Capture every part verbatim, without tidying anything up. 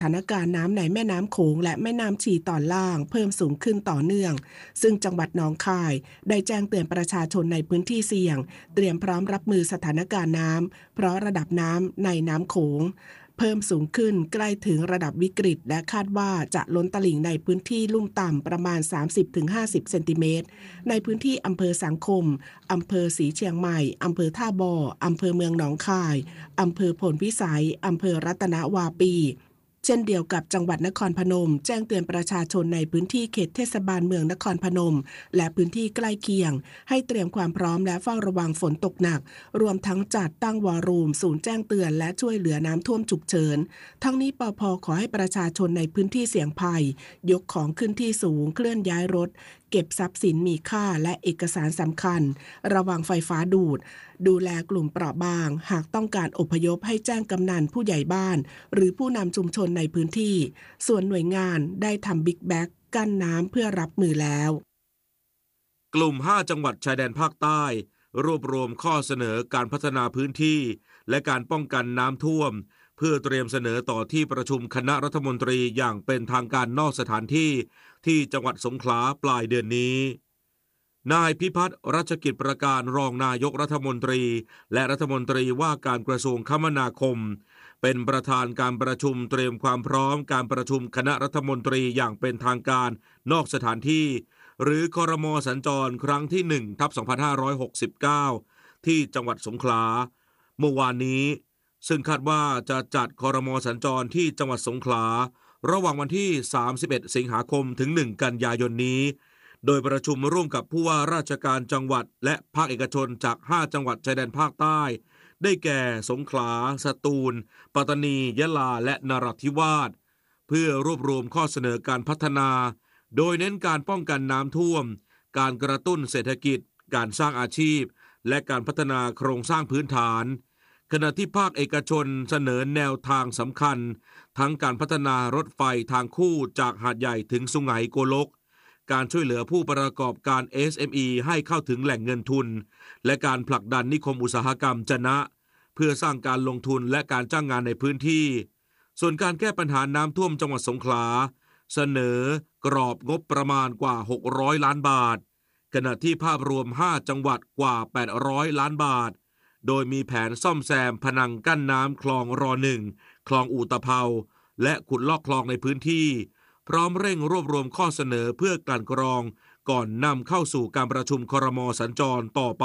สถานการณ์น้ำในแม่น้ำโขงและแม่น้ำชีตอนล่างเพิ่มสูงขึ้นต่อเนื่องซึ่งจังหวัดหนองคายได้แจ้งเตือนประชาชนในพื้นที่เสี่ยงเตรียมพร้อมรับมือสถานการณ์น้ำเพราะระดับน้ำในน้ำโขงเพิ่มสูงขึ้นใกล้ถึงระดับวิกฤตและคาดว่าจะล้นตลิ่งในพื้นที่ลุ่มต่ำประมาณ สามสิบถึงห้าสิบ เซนติเมตรในพื้นที่อำเภอสังคมอำเภอศรีเชียงใหม่อำเภอท่าบ่ออำเภอเมืองหนองคายอำเภอโพนพิสัยอำเภอรัตนวาปีเช่นเดียวกับจังหวัดนครพนมแจ้งเตือนประชาชนในพื้นที่เขตเทศบาลเมืองนครพนมและพื้นที่ใกล้เคียงให้เตรียมความพร้อมและเฝ้าระวังฝนตกหนักรวมทั้งจัดตั้งวอรูมศูนย์แจ้งเตือนและช่วยเหลือน้ำท่วมฉุกเฉินทั้งนี้ปภ.ขอให้ประชาชนในพื้นที่เสี่ยงภัยยกของขึ้นที่สูงเคลื่อนย้ายรถเก็บทรัพย์สินมีค่าและเอกสารสำคัญระวังไฟฟ้าดูดดูแลกลุ่มเปราะบางหากต้องการอพยพให้แจ้งกำนันผู้ใหญ่บ้านหรือผู้นำชุมชนในพื้นที่ส่วนหน่วยงานได้ทำบิ๊กแบ็กกั้นน้ำเพื่อรับมือแล้วกลุ่มห้าจังหวัดชายแดนภาคใต้รวบรวมข้อเสนอการพัฒนาพื้นที่และการป้องกันน้ำท่วมเพื่อเตรียมเสนอต่อที่ประชุมคณะรัฐมนตรีอย่างเป็นทางการนอกสถานที่ที่จังหวัดสงขลาปลายเดือนนี้นายพิพัฒน์รัชกิจประการรองนายกรัฐมนตรีและรัฐมนตรีว่าการกระทรวงคมนาคมเป็นประธานการประชุมเตรียมความพร้อมการประชุมคณะรัฐมนตรีอย่างเป็นทางการนอกสถานที่หรือครม.สัญจรครั้งที่ หนึ่งทับสองพันห้าร้อยหกสิบเก้า ที่จังหวัดสงขลาเมื่อวานนี้ซึ่งคาดว่าจะจัดครม.สัญจรที่จังหวัดสงขลาระหว่างวันที่สามสิบเอ็ดสิงหาคมถึงหนึ่งกันยายนนี้โดยประชุมร่วมกับผู้ว่าราชการจังหวัดและภาคเอกชนจากห้าจังหวัดชายแดนภาคใต้ได้แก่สงขลาสตูลปัตตานียะลาและนราธิวาสเพื่อรวบรวมข้อเสนอการพัฒนาโดยเน้นการป้องกันน้ำท่วมการกระตุ้นเศรษฐกิจการสร้างอาชีพและการพัฒนาโครงสร้างพื้นฐานขณะที่ภาคเอกชนเสนอแนวทางสำคัญทั้งการพัฒนารถไฟทางคู่จากหาดใหญ่ถึงสุไหงโกลกการช่วยเหลือผู้ประกอบการ เอส เอ็ม อี ให้เข้าถึงแหล่งเงินทุนและการผลักดันนิคมอุตสาหกรรมจะนะเพื่อสร้างการลงทุนและการจ้างงานในพื้นที่ส่วนการแก้ปัญหาน้ำท่วมจังหวัดสงขลาเสนอกรอบงบประมาณกว่าหกร้อยล้านบาทขณะที่ภาพรวมห้าจังหวัดกว่าแปดร้อยล้านบาทโดยมีแผนซ่อมแซมผนังกั้นน้ำคลองรอหนึ่งคลองอู่ตะเภาและขุดลอกคลองในพื้นที่พร้อมเร่งรวบรวมข้อเสนอเพื่อกลั่นกรองก่อนนำเข้าสู่การประชุมครม.สัญจรต่อไป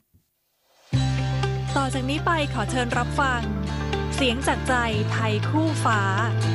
ต่อจากนี้ไปขอเชิญรับฟังเสียงจากใจไทยคู่ฟ้า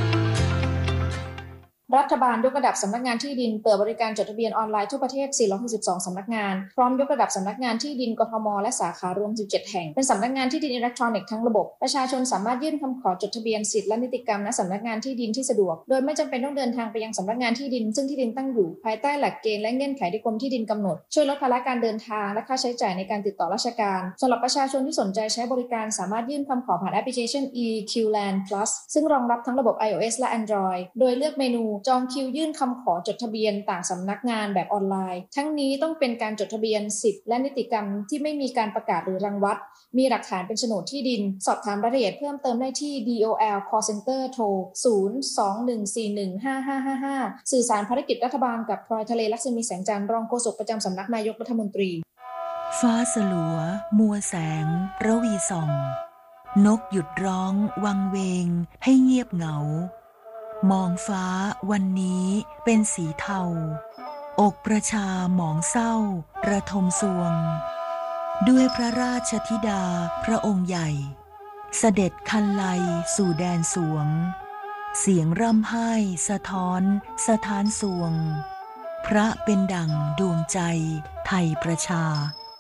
รัฐบาลยกระดับสำนักงานที่ดินเปิดบริการจดทะเบียนออนไลน์ทั่วประเทศสี่ร้อยหกสิบสองสำนักงานพร้อมยกระดับสำนักงานที่ดินกทมและสาขารวมสิบเจ็ดแห่งเป็นสำนักงานที่ดินอิเล็กทรอนิกส์ทั้งระบบประชาชนสามารถยื่นคำขอจดทะเบียนสิทธิและนิติกรรมณสำนักงานที่ดินที่สะดวกโดยไม่จำเป็นต้องเดินทางไปยังสำนักงานที่ดินซึ่งที่ดินตั้งอยู่ภายใต้หลักเกณฑ์และเงื่อนไขที่กรมที่ดินกำหนดช่วยลดภาระการเดินทางและค่าใช้จ่ายในการติดต่อราชการสำหรับประชาชนที่สนใจใช้บริการสามารถยื่นคำขอผ่านแอปพลิเคชัน อี คิว แลนด์ Plus ซึ่งรองรับทั้งระบบ iOS และ Android โดยเลือกเมนูจองคิวยื่นคำขอจดทะเบียนต่างสำนักงานแบบออนไลน์ทั้งนี้ต้องเป็นการจดทะเบียนสิทธิและนิติกรรมที่ไม่มีการประกาศหรือรังวัดมีหลักฐานเป็นโฉนดที่ดินสอบถามรายละเอียดเพิ่มเติมได้ที่ ดี โอ แอล Call Center โทร ศูนย์ สอง หนึ่ง สี่ หนึ่ง ห้า ห้า ห้า ห้า สื่อสารภารกิจรัฐบาลกับพลอยทะเลลักษมีแสงจันทร์รองโฆษกประจำสำนักนายกรัฐมนตรีฟ้าสลัวมัวแสงระวีส่องนกหยุดร้องวังเวงให้เงียบเหงามองฟ้าวันนี้เป็นสีเทาอกประชาหมองเศร้าระทมสวงด้วยพระราชธิดาพระองค์ใหญ่เสด็จคันไลสู่แดนสวงเสียงร่ำไห้สะท้อนสะท้านสวงพระเป็นดั่งดวงใจไทยประชา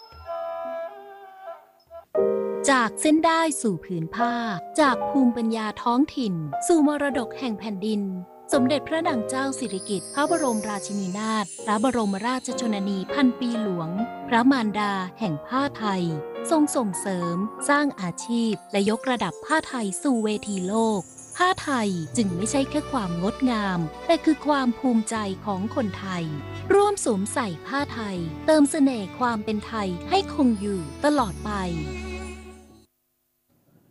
จากเส้นได้สู่ผืนผ้าจากภูมิปัญญาท้องถิ่นสู่มรดกแห่งแผ่นดินสมเด็จพระนางเจ้าสิริกิติ์พระบรมราชินีนาถพระบรมราชชนนีพันปีหลวงพระมารดาแห่งผ้าไทยทรงส่งเสริมสร้างอาชีพและยกระดับผ้าไทยสู่เวทีโลกผ้าไทยจึงไม่ใช่แค่ความงดงามแต่คือความภูมิใจของคนไทยร่วมสวมใส่ผ้าไทยเติมเสน่ห์ความเป็นไทยให้คงอยู่ตลอดไป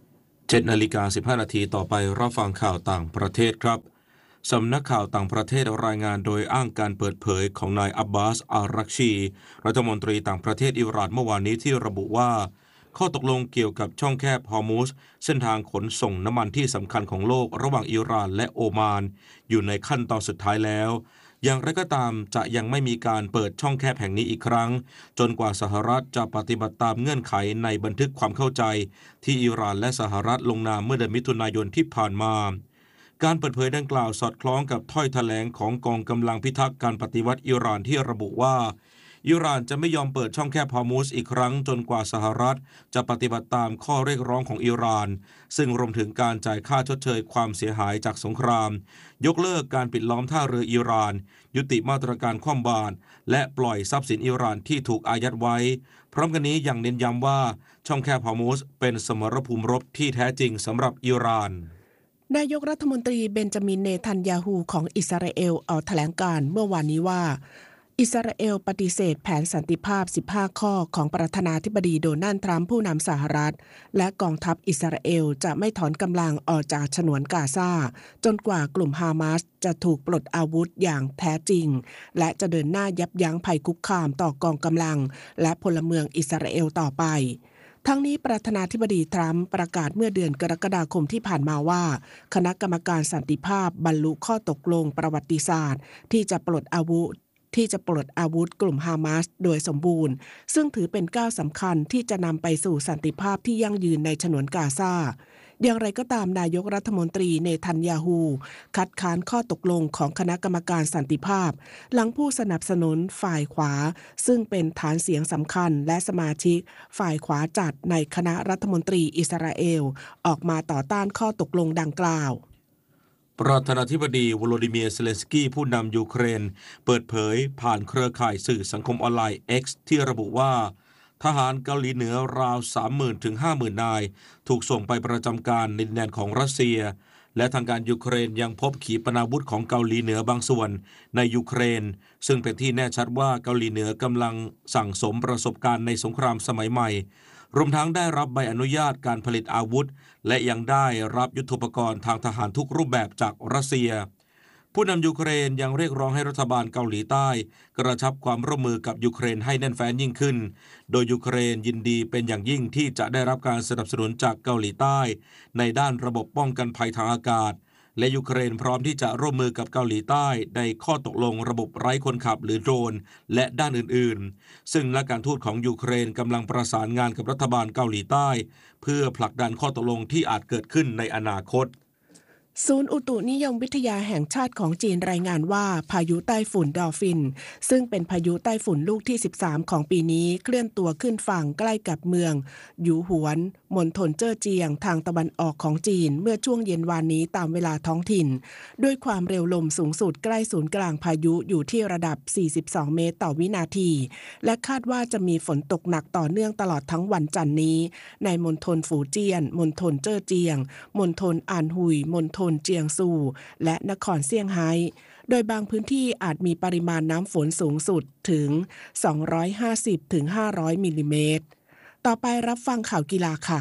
เจ็ดนาฬิกาสิบห้านาทีต่อไปรับฟังข่าวต่างประเทศครับสำนักข่าวต่างประเทศรายงานโดยอ้างการเปิดเผยของนายอับบาส อารักชีรัฐมนตรีต่างประเทศอิหร่านเมื่อวานนี้ที่ระบุว่าข้อตกลงเกี่ยวกับช่องแคบฮอร์มุซเส้นทางขนส่งน้ำมันที่สำคัญของโลกระหว่างอิหร่านและโอมานอยู่ในขั้นตอนสุดท้ายแล้วอย่างไรก็ตามจะยังไม่มีการเปิดช่องแคบแห่งนี้อีกครั้งจนกว่าสหรัฐจะปฏิบัติตามเงื่อนไขในบันทึกความเข้าใจที่อิหร่านและสหรัฐลงนามเมื่อเดือนมิถุนายนที่ผ่านมาการเปิดเผยดังกล่าวสอดคล้องกับถ้อยแถลงของกองกำลังพิทักษ์การปฏิวัติอิหร่านที่ระบุว่าอิหร่านจะไม่ยอมเปิดช่องแคบฮอร์มุซอีกครั้งจนกว่าสหรัฐจะปฏิบัติตามข้อเรียกร้องของอิหร่านซึ่งรวมถึงการจ่ายค่าชดเชยความเสียหายจากสงครามยกเลิกการปิดล้อมท่าเรืออิหร่านยุติมาตรการคว่ำบาตรและปล่อยทรัพย์สินอิหร่านที่ถูกอายัดไว้พร้อมกันนี้ยังเน้นย้ำว่าช่องแคบฮอร์มุซเป็นสมรภูมิรบที่แท้จริงสำหรับอิหร่านนายกรัฐมนตรีเบนจามิน เนทันยาฮูของอิสราเอลออกแถลงการเมื่อวานนี้ว่าอิสราเอลปฏิเสธแผนสันติภาพสิบห้าข้อของประธานาธิบดีโดนัลด์ทรัมป์ผู้นำสหรัฐและกองทัพอิสราเอลจะไม่ถอนกำลังออกจากฉนวนกาซาจนกว่ากลุ่มฮามาสจะถูกปลดอาวุธอย่างแท้จริงและจะเดินหน้ายับยั้งภัยคุกคามต่อกองกำลังและพลเมืองอิสราเอลต่อไปทั้งนี้ประธานาธิบดีทรัมป์ประกาศเมื่อเดือนกรกฎาคมที่ผ่านมาว่าคณะกรรมการสันติภาพบรรลุข้อตกลงประวัติศาสตร์ที่จะปลดอาวุธที่จะปลดอาวุธกลุ่มฮามาสโดยสมบูรณ์ซึ่งถือเป็นก้าวสำคัญที่จะนำไปสู่สันติภาพที่ยั่งยืนในฉนวนกาซาอย่างไรก็ตามนายกรัฐมนตรีเนทันยาฮูคัดค้านข้อตกลงของคณะกรรมการสันติภาพหลังผู้สนับสนุนฝ่ายขวาซึ่งเป็นฐานเสียงสำคัญและสมาชิกฝ่ายขวาจัดในคณะรัฐมนตรีอิสราเอลออกมาต่อต้านข้อตกลงดังกล่าวประธานาธิบดีวโลดิเมียร์เซเลนสกี้ผู้นำยูเครนเปิดเผยผ่านเครือข่ายสื่อสังคมออนไลน์ X ที่ระบุว่าทหารเกาหลีเหนือราว สามหมื่นถึงห้าหมื่น นายถูกส่งไปประจำการในดินแดนของรัสเซียและทางการยูเครนยังพบขีปนาวุธของเกาหลีเหนือบางส่วนในยูเครนซึ่งเป็นที่แน่ชัดว่าเกาหลีเหนือกำลังสั่งสมประสบการณ์ในสงครามสมัยใหม่รวมทั้งได้รับใบอนุญาตการผลิตอาวุธและยังได้รับยุทโธปกรณ์ทางทหารทุกรูปแบบจากรัสเซียผู้นำยูเครนยังเรียกร้องให้รัฐบาลเกาหลีใต้กระชับความร่วมมือกับยูเครนให้แน่นแฟ้นยิ่งขึ้นโดยยูเครนยินดีเป็นอย่างยิ่งที่จะได้รับการสนับสนุนจากเกาหลีใต้ในด้านระบบป้องกันภัยทางอากาศและยูเครนพร้อมที่จะร่วมมือกับเกาหลีใต้ในข้อตกลงระบบไร้คนขับหรือโดรนและด้านอื่นๆซึ่งและการทูตของยูเครนกำลังประสานงานกับรัฐบาลเกาหลีใต้เพื่อผลักดันข้อตกลงที่อาจเกิดขึ้นในอนาคตศูนย์อุตุนิยมวิทยาแห่งชาติของจีนรายงานว่าพายุใต้ฝุ่นดอลฟินซึ่งเป็นพายุใต้ฝุ่นลูกที่สิบสามของปีนี้เคลื่อนตัวขึ้นฝั่งใกล้กับเมืองหยูหวนมณฑลเจ้อเจียงทางตะวันออกของจีนเมื่อช่วงเย็นวานนี้ตามเวลาท้องถิ่นด้วยความเร็วลมสูงสุดใกล้ศูนย์กลางพายุอยู่ที่ระดับสี่สิบสองเมตรต่อวินาทีและคาดว่าจะมีฝนตกหนักต่อเนื่องตลอดทั้งวันจันทร์นี้ในมณฑลฝูเจี้ยนมณฑลเจ้อเจียงมณฑลอานหุยมณฑลเจียงซูและนครเซี่ยงไฮ้โดยบางพื้นที่อาจมีปริมาณน้ำฝนสูงสุดถึงสองร้อยห้าสิบถึงห้าร้อยมิลลิเมตรต่อไปรับฟังข่าวกีฬาค่ะ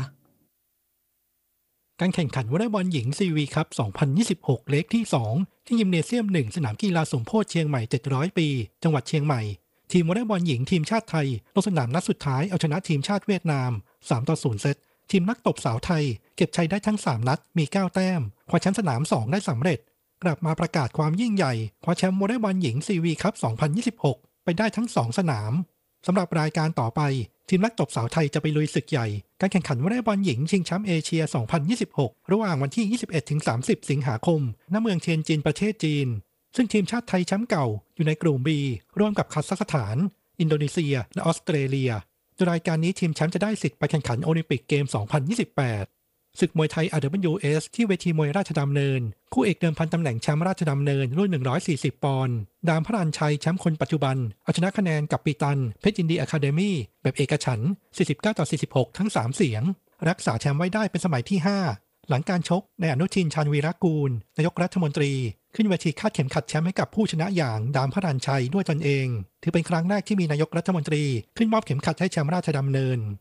การแข่งขันวอลเลย์บอลหญิงซีวีคัพสองพันยี่สิบหกเล็กที่สองที่ยิมเนเซียมหนึ่งสนามกีฬาสมโพธิเชียงใหม่เจ็ดร้อยปีจังหวัดเชียงใหม่ทีมวอลเลย์บอลหญิงทีมชาติไทยลงสนามนัดสุดท้ายเอาชนะทีมชาติเวียดนามสามต่อศูนย์เซตทีมนักตบสาวไทยเก็บชัยได้ทั้งสามนัดมีเก้าแต้มคว้าแชมป์สนามสองได้สำเร็จกลับมาประกาศความยิ่งใหญ่คว้าแชมป์วอลเลย์บอลหญิงซีวีคัพสองพันยี่สิบหกไปได้ทั้งสองสนามสำหรับรายการต่อไปทีมนักตบสาวไทยจะไปลุยศึกใหญ่การแข่งขันวอลเลย์บอลหญิงชิงแชมป์เอเชียสองพันยี่สิบหกระหว่างวันที่ยี่สิบเอ็ดถึงสามสิบสิงหาคมณเมืองเทียนจินประเทศจีนซึ่งทีมชาติไทยแชมป์เก่าอยู่ในกลุ่ม B ร่วมกับคาซัคสถานอินโดนีเซียและออสเตรเลียโดยรายการนี้ทีมแชมป์จะได้สิทธิ์ไปแข่งขันโอลิมปิกเกมสองพันยี่สิบแปดศึกมวยไทย อาร์ ดับเบิลยู เอส ที่เวทีมวยราชดำเนินคู่เอกเดิมพันตำแหน่งแชมป์ราชดำเนินรุ่นหนึ่งร้อยสี่สิบปอนด์ดามพระรัญชัยแชมป์คนปัจจุบันเอาชนะคะแนนกับปีตันเพชรยินดีอะคาเดมี่แบบเอกฉันท์สี่สิบเก้าต่อสี่สิบหกทั้งสามเสียงรักษาแชมป์ไว้ได้เป็นสมัยที่ห้าหลังการชกในอนุทินชาญวีรกูลนายกรัฐมนตรีขึ้นเวทีคาดเข็มขัดแชมป์ให้กับผู้ชนะอย่างดามพระรัญชัยด้วยตนเองถือเป็นครั้งแรกที่มีนายกรัฐมนตรีขึ้นมอบเข็มขัดให้แชมป์ราชดำเนิน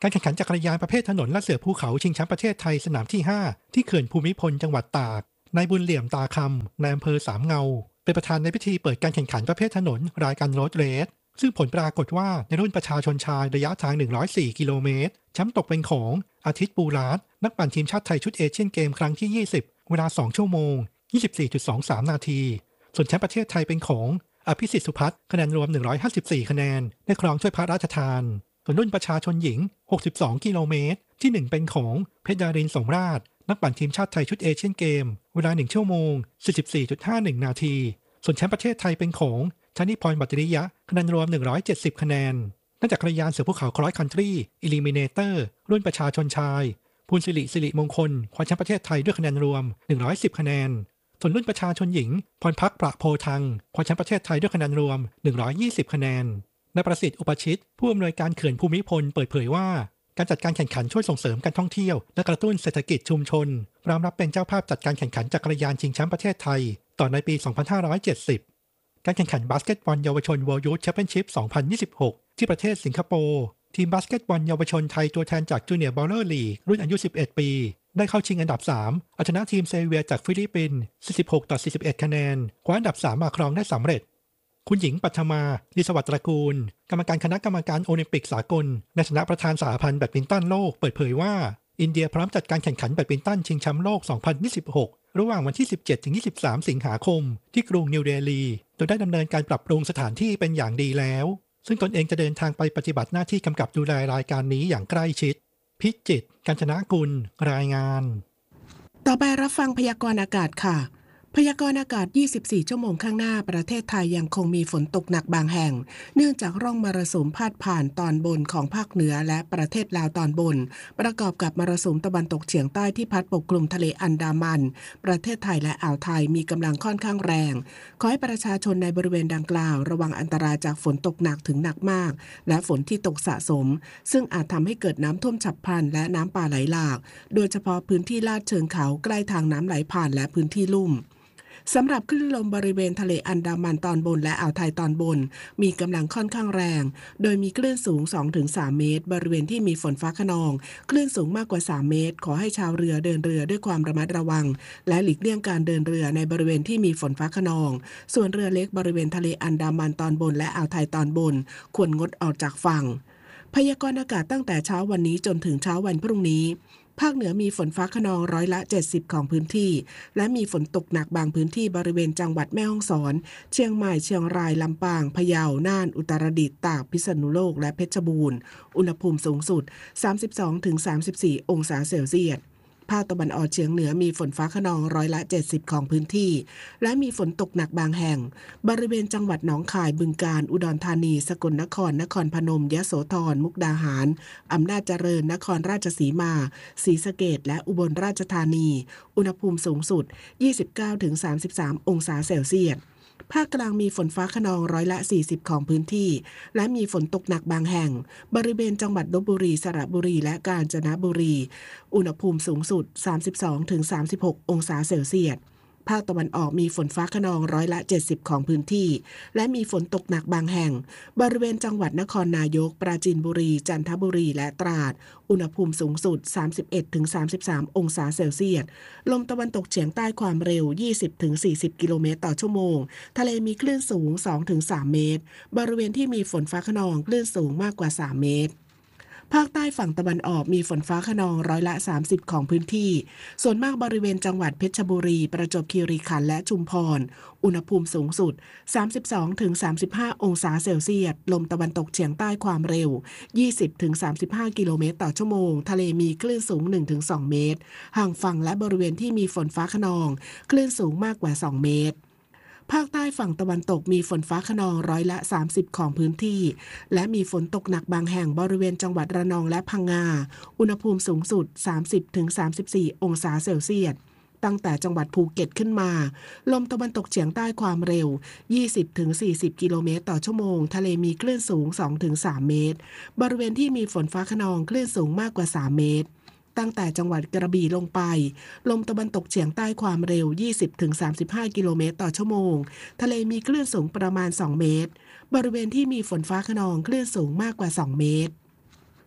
การแข่งขันจักรยานประเภทถนนและเสือภูเขาชิงแชมป์ประเทศไทยสนามที่ห้าที่เขื่อนภูมิพลจังหวัดตากนายบุญเหลี่ยมตาคำนายอำเภอสามเงาเป็นประธานในพิธีเปิดการแข่งขันประเภทถนนรายการโรดเรสซึ่งผลปรากฏว่าในรุ่นประชาชนชายระยะทางหนึ่งร้อยสี่กิโลเมตรแชมป์ตกเป็นของอาทิตย์ปูราดนักปั่นทีมชาติไทยชุดเอเชียนเกมครั้งที่ยี่สิบเวลาสองชั่วโมง ยี่สิบสี่จุดสองสาม นาทีส่วนแชมป์ประเทศไทยเป็นของอภิสิทธิ์สุพัฒน์คะแนนรวมหนึ่งร้อยห้าสิบสี่คะแนนได้ครองถ้วยพระราชทานส่วนรุ่นประชาชนหญิงหกสิบสองกิโลเมตรที่หนึ่งเป็นของเพชรดารินสมราชนักปั่นทีมชาติไทยชุดเอเชียนเกมเวลาหนึ่งชั่วโมง สี่สิบสี่จุดห้าหนึ่ง นาทีส่วนแชมป์ประเทศไทยเป็นของชนิพรบัตริยะคะแนนรวมหนึ่งร้อยเจ็ดสิบคะแนนนอกจากจักรยานเสือภูเขาครอสคันทรีอิลิมิเนเตอร์รุ่นประชาชนชายภูลสิริสิริมงคลคว้าแชมป์ประเทศไทยด้วยคะแนนรวมหนึ่งร้อยสิบคะแนนส่วนรุ่นประชาชนหญิงพรพักประโพทังคว้าแชมป์ประเทศไทยด้วยคะแนนรวมหนึ่งร้อยยี่สิบคะแนนนายประสิทธิ์อุปชิตผู้อำนวยการเขื่อนภูมิพลเปิดเผยว่าการจัดการแข่งขันช่วยส่งเสริมการท่องเที่ยวและกระตุ้นเศรษฐกิจชุมชนพร้อมรับเป็นเจ้าภาพจัดการแข่งขันจักรยานชิงแชมป์ประเทศไทยต่อในปี สองพันห้าร้อยเจ็ดสิบ การแข่งขันบาสเกตบอลเยาวชน World Youth Championship สองพันยี่สิบหก ที่ประเทศสิงคโปร์ทีมบาสเกตบอลเยาวชนไทยตัวแทนจากจูเนียร์บอลเลอร์ลีกรุ่นอายุสิบเอ็ดปีได้เข้าชิงอันดับสามเอาชนะทีมเซเวียจากฟิลิปปินส์สี่สิบหกต่อสี่สิบเอ็ดคะแนนคว้าอันดับสามมาครองได้สำเร็จคุณหญิงปัทมาลีสวัสดิ์ตระกูลกรรมการคณะกรรมการโอลิมปิกสากลในฐานะประธานสหพันธ์แบดมินตันโลกเปิดเผยว่าอินเดียพร้อมจัดการแข่งขันแบดมินตันชิงแชมป์โลกสองพันยี่สิบหกระหว่างวันที่สิบเจ็ดถึงยี่สิบสามสิงหาคมที่กรุงนิวเดลีโดยได้ดำเนินการปรับปรุงสถานที่เป็นอย่างดีแล้วซึ่งตนเองจะเดินทางไปปฏิบัติหน้าที่กำกับดูแลรายการนี้อย่างใกล้ชิดพิจิตร กัญจนกุลรายงานต่อไปรับฟังพยากรณ์อากาศค่ะพยากรณ์อากาศยี่สิบสี่ชั่วโมงข้างหน้าประเทศไทยยังคงมีฝนตกหนักบางแห่งเนื่องจากร่องมรสุมพาดผ่านตอนบนของภาคเหนือและประเทศลาวตอนบนประกอบกับมรสุมตะวันตกเฉียงใต้ที่พัดปกคลุมทะเลอันดามันประเทศไทยและอ่าวไทยมีกำลังค่อนข้างแรงขอให้ประชาชนในบริเวณดังกล่าวระวังอันตรายจากฝนตกหนักถึงหนักมากและฝนที่ตกสะสมซึ่งอาจทำให้เกิดน้ำท่วมฉับพลันและน้ำป่าไหลหลากโดยเฉพาะพื้นที่ลาดเชิงเขาใกล้ทางน้ำไหลผ่านและพื้นที่ลุ่มสำหรับคลื่นลมบริเวณทะเลอันดามันตอนบนและอ่าวไทยตอนบนมีกำลังค่อนข้างแรงโดยมีคลื่นสูง สองถึงสาม เมตรบริเวณที่มีฝนฟ้าคะนองคลื่นสูงมากกว่าสามเมตรขอให้ชาวเรือเดินเรือด้วยความระมัดระวังและหลีกเลี่ยงการเดินเรือในบริเวณที่มีฝนฟ้าคะนองส่วนเรือเล็กบริเวณทะเลอันดามันตอนบนและอ่าวไทยตอนบนควรงดออกจากฝั่งพยากรณ์อากาศตั้งแต่เช้าวันนี้จนถึงเช้าวันพรุ่งนี้ภาคเหนือมีฝนฟ้าคะนองร้อยละเจ็ดสิบของพื้นที่และมีฝนตกหนักบางพื้นที่บริเวณจังหวัดแม่ฮ่องสอนเชียงใหม่เชียงรายลำปางพะเยาน่านอุตรดิตถ์ตากพิษณุโลกและเพชรบูรณ์อุณหภูมิสูงสุด สามสิบสองถึงสามสิบสี่ องศาเซลเซียสภาคตะวันออกเฉียงเหนือมีฝนฟ้าคะนองร้อยละเจ็ดสิบของพื้นที่และมีฝนตกหนักบางแห่งบริเวณจังหวัดหนองคายบึงกาฬอุดรธานีสกลนครนครพนมยโสธรมุกดาหารอำนาจเจริญนครราชสีมาศรีสะเกษและอุบลราชธานีอุณหภูมิสูงสุด ยี่สิบเก้าถึงสามสิบสาม องศาเซลเซียสภาคกลางมีฝนฟ้าคะนองร้อยละสี่สิบของพื้นที่และมีฝนตกหนักบางแห่งบริเวณจังหวัดลพบุรีสระบุรีและกาญจนบุรีอุณหภูมิสูงสุด สามสิบสองถึงสามสิบหก องศาเซลเซียสภาคตะวันออกมีฝนฟ้าคะนองร้อยละเจ็ดสิบของพื้นที่และมีฝนตกหนักบางแห่งบริเวณจังหวัดนครนายกปราจีนบุรีจันทบุรีและตราดอุณหภูมิสูงสุด สามสิบเอ็ดถึงสามสิบสาม องศาเซลเซียสลมตะวันตกเฉียงใต้ความเร็ว ยี่สิบถึงสี่สิบ กิโลเมตรต่อชั่วโมงทะเลมีคลื่นสูง สองถึงสาม เมตรบริเวณที่มีฝนฟ้าคะนองคลื่นสูงมากกว่าสามเมตรภาคใต้ฝั่งตะวันออกมีฝนฟ้าคะนองร้อยละสามสิบของพื้นที่ส่วนมากบริเวณจังหวัดเพชรบุรีประจวบคีรีขันธ์และชุมพรอุณหภูมิสูงสุด สามสิบสองถึงสามสิบห้า องศาเซลเซียสลมตะวันตกเฉียงใต้ความเร็ว ยี่สิบถึงสามสิบห้า กิโลเมตรต่อชั่วโมงทะเลมีคลื่นสูง หนึ่งถึงสอง เมตรห่างฝั่งและบริเวณที่มีฝนฟ้าคะนองคลื่นสูงมากกว่าสองเมตรภาคใต้ฝั่งตะวันตกมีฝนฟ้าคะนองร้อยละสามสิบของพื้นที่และมีฝนตกหนักบางแห่งบริเวณจังหวัดระนองและพังงาอุณหภูมิสูงสุด สามสิบถึงสามสิบสี่ องศาเซลเซียสตั้งแต่จังหวัดภูเก็ตขึ้นมาลมตะวันตกเฉียงใต้ความเร็ว ยี่สิบถึงสี่สิบ กิโลเมตรต่อชั่วโมงทะเลมีคลื่นสูง สองถึงสาม เมตรบริเวณที่มีฝนฟ้าคะนองคลื่นสูงมากกว่าสามเมตรตั้งแต่จังหวัดกระบี่ลงไปลมตะวันตกเฉียงใต้ความเร็ว ยี่สิบถึงสามสิบห้า กิโลเมตรต่อชั่วโมงทะเลมีคลื่นสูงประมาณสองเมตรบริเวณที่มีฝนฟ้าคะนองคลื่นสูงมากกว่าสองเมตร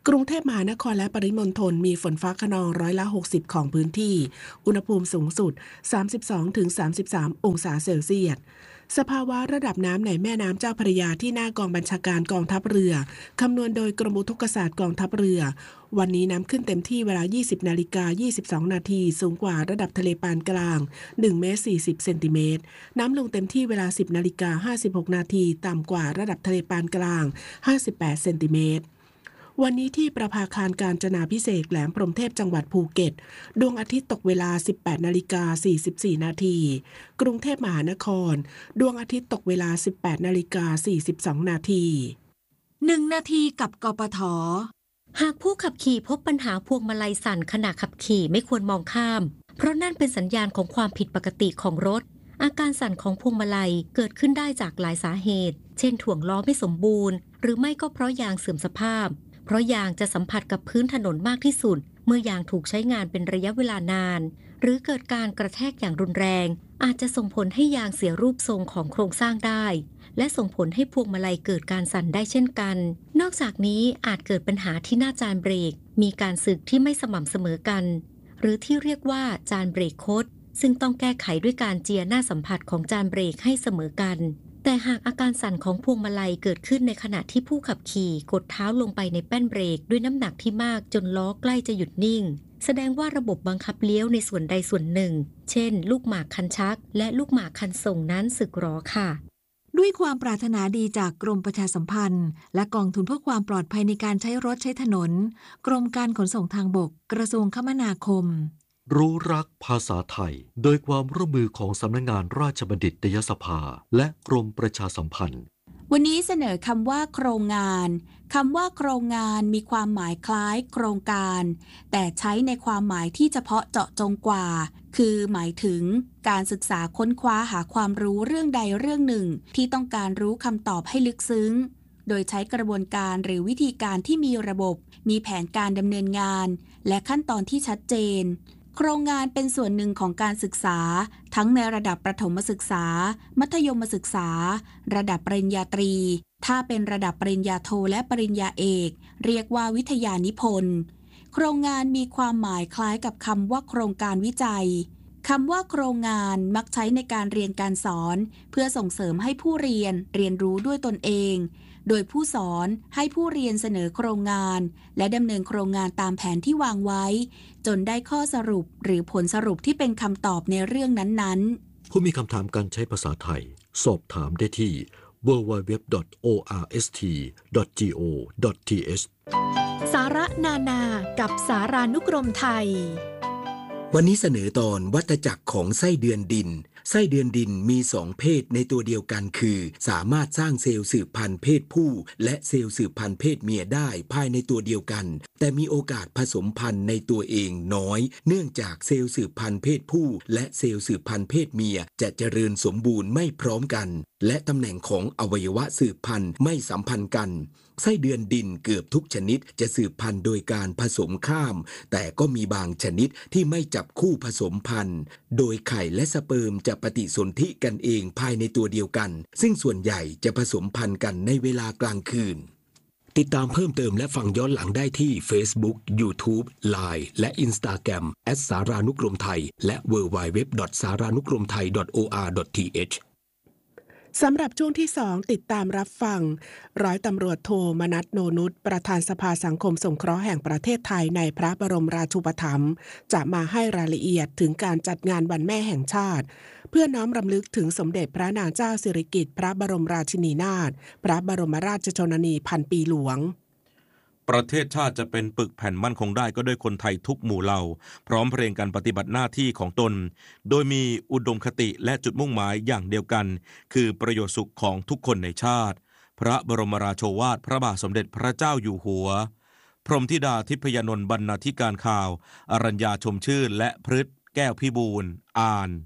กรุงเทพมหานครและปริมณฑลมีฝนฟ้าคะนองร้อยละหกสิบของพื้นที่อุณหภูมิสูงสุด สามสิบสองถึงสามสิบสาม องศาเซลเซียสสภาวะระดับน้ำในแม่น้ำเจ้าพระยาที่หน้ากองบัญชาการกองทัพเรือคำนวณโดยกรมอุทกศาสตร์กองทัพเรือวันนี้น้ำขึ้นเต็มที่เวลา ยี่สิบนาฬิกายี่สิบสองนาทีสูงกว่าระดับทะเลปานกลางหนึ่งเมตรสี่สิบเซนติเมตรน้ำลงเต็มที่เวลา สิบนาฬิกาห้าสิบหกนาทีต่ำกว่าระดับทะเลปานกลางห้าสิบแปดเซนติเมตรวันนี้ที่ประภาคารกาญจนาภิเษกแหลมพรหมเทพจังหวัดภูเก็ตดวงอาทิตย์ตกเวลา สิบแปดนาฬิกาสี่สิบสี่นาทีกรุงเทพมหานครดวงอาทิตย์ตกเวลา สิบแปดนาฬิกาสี่สิบสองนาทีหนึ่งนาทีกับกปท. หากผู้ขับขี่พบปัญหาพวงมาลัยสั่นขณะขับขี่ไม่ควรมองข้ามเพราะนั่นเป็นสัญญาณของความผิดปกติของรถอาการสั่นของพวงมาลัยเกิดขึ้นได้จากหลายสาเหตุเช่นถ่วงล้อไม่สมบูรณ์หรือไม่ก็เพราะยางเสื่อมสภาพเพราะยางจะสัมผัสกับพื้นถนนมากที่สุดเมื่อยางถูกใช้งานเป็นระยะเวลานานหรือเกิดการกระแทกอย่างรุนแรงอาจจะส่งผลให้ยางเสียรูปทรงของโครงสร้างได้และส่งผลให้พวงมาลัยเกิดการสั่นได้เช่นกันนอกจากนี้อาจเกิดปัญหาที่หน้าจานเบรกมีการสึกที่ไม่สม่ำเสมอกันหรือที่เรียกว่าจานเบรกคดซึ่งต้องแก้ไขด้วยการเจียหน้าสัมผัสของจานเบรกให้เสมอกันแต่หากอาการสั่นของพวงมาลัยเกิดขึ้นในขณะที่ผู้ขับขี่กดเท้าลงไปในแป้นเบรกด้วยน้ำหนักที่มากจนล้อใกล้จะหยุดนิ่งแสดงว่าระบบบังคับเลี้ยวในส่วนใดส่วนหนึ่งเช่นลูกหมากคันชักและลูกหมากคันส่งนั้นสึกหรอค่ะด้วยความปรารถนาดีจากกรมประชาสัมพันธ์และกองทุนเพื่อความปลอดภัยในการใช้รถใช้ถนนกรมการขนส่งทางบกกระทรวงคมนาคมรู้รักภาษาไทยโดยความร่วมมือของสำนักงานราชบัณฑิตยสภาและกรมประชาสัมพันธ์วันนี้เสนอคำว่าโครงงานคำว่าโครงงานมีความหมายคล้ายโครงการแต่ใช้ในความหมายที่เฉพาะเจาะจงกว่าคือหมายถึงการศึกษาค้นคว้าหาความรู้เรื่องใดเรื่องหนึ่งที่ต้องการรู้คำตอบให้ลึกซึ้งโดยใช้กระบวนการหรือวิธีการที่มีระบบมีแผนการดำเนินงานและขั้นตอนที่ชัดเจนโครงงานเป็นส่วนหนึ่งของการศึกษาทั้งในระดับประถมศึกษามัธยมศึกษาระดับปริญญาตรีถ้าเป็นระดับปริญญาโทและปริญญาเอกเรียกว่าวิทยานิพนธ์โครงงานมีความหมายคล้ายกับคำว่าโครงการวิจัยคำว่าโครงงานมักใช้ในการเรียนการสอนเพื่อส่งเสริมให้ผู้เรียนเรียนรู้ด้วยตนเองโดยผู้สอนให้ผู้เรียนเสนอโครงงานและดำเนินโครงงานตามแผนที่วางไว้จนได้ข้อสรุปหรือผลสรุปที่เป็นคำตอบในเรื่องนั้นๆผู้มีคำถามการใช้ภาษาไทยสอบถามได้ที่ ดับเบิลยู ดับเบิลยู ดับเบิลยู ดอท โอ อาร์ เอส ที ดอท จี โอ ดอท ที เอชสาระนานากับสารานุกรมไทยวันนี้เสนอตอนวัฏจักรของไส้เดือนดินไส้เดือนดินมีสองเพศในตัวเดียวกันคือสามารถสร้างเซลล์สืบพันธุ์เพศผู้และเซลล์สืบพันธุ์เพศเมียได้ภายในตัวเดียวกันแต่มีโอกาสผสมพันธุ์ในตัวเองน้อยเนื่องจากเซลล์สืบพันธุ์เพศผู้และเซลล์สืบพันธุ์เพศเมียจะเจริญสมบูรณ์ไม่พร้อมกันและตำแหน่งของอวัยวะสืบพันธุ์ไม่สัมพันธ์กันไส้เดือนดินเกือบทุกชนิดจะสืบพันธุ์โดยการผสมข้ามแต่ก็มีบางชนิดที่ไม่จับคู่ผสมพันธุ์โดยไข่และสเปิร์มจะปฏิสนธิกันเองภายในตัวเดียวกันซึ่งส่วนใหญ่จะผสมพันธุ์กันในเวลากลางคืนติดตามเพิ่มเติมและฟังย้อนหลังได้ที่ Facebook YouTube ไลน์ และ Instagram แอท สารานุกรมไทยและ ดับเบิลยู ดับเบิลยู ดับเบิลยู ดอท สารานุกรมไทย ดอท โอ อาร์ ดอท ที เอชสำหรับช่วงที่สองติดตามรับฟังร้อยตำรวจโทมนัสโนนุชประธานสภาสังคมสงเคราะห์แห่งประเทศไทยในพระบรมราชูปถัมภ์จะมาให้รายละเอียดถึงการจัดงานวันแม่แห่งชาติเพื่อน้อมรำลึกถึงสมเด็จพระนางเจ้าสิริกิติ์พระบรมราชินีนาถพระบรมราชชนนีพันปีหลวงประเทศชาติจะเป็นปึกแผ่นมั่นคงได้ก็ด้วยคนไทยทุกหมู่เหล่าพร้อมเพรียงกันปฏิบัติหน้าที่ของตนโดยมีอุดมคติและจุดมุ่งหมายอย่างเดียวกันคือประโยชน์สุขของทุกคนในชาติพระบรมราโชวาทพระบาทสมเด็จพระเจ้าอยู่หัวพรหมธิดาทิพยนนท์บรรณาธิการข่าวอรัญญาชมชื่นและพฤทธิ์แก้วพิบูลย์อ่าน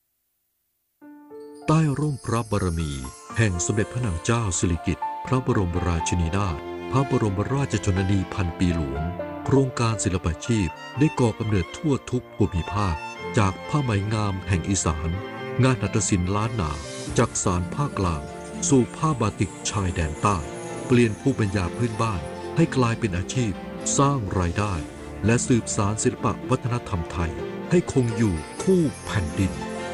ใต้ร่มพระบารมีแห่งสมเด็จพระนางเจ้าสิริกิติ์พระบรมราชินีนาถพระบรมราชชนนีพันปีหลวงโครงการศิลปาชีพได้ก่อกำเนิดทั่วทุกภูมิภาคจากผ้าไหมงามแห่งอีสานงานหัตถศิลป์ล้านนาจากสารภาคกลางสู่ผ้าบาติกชายแดนใต้เปลี่ยนภูมิปัญญาพื้นบ้านให้กลายเป็นอาชีพสร้างรายได้และสืบสานศิลปวัฒนธรรมไทยให้คงอยู่คู่แผ่นดิน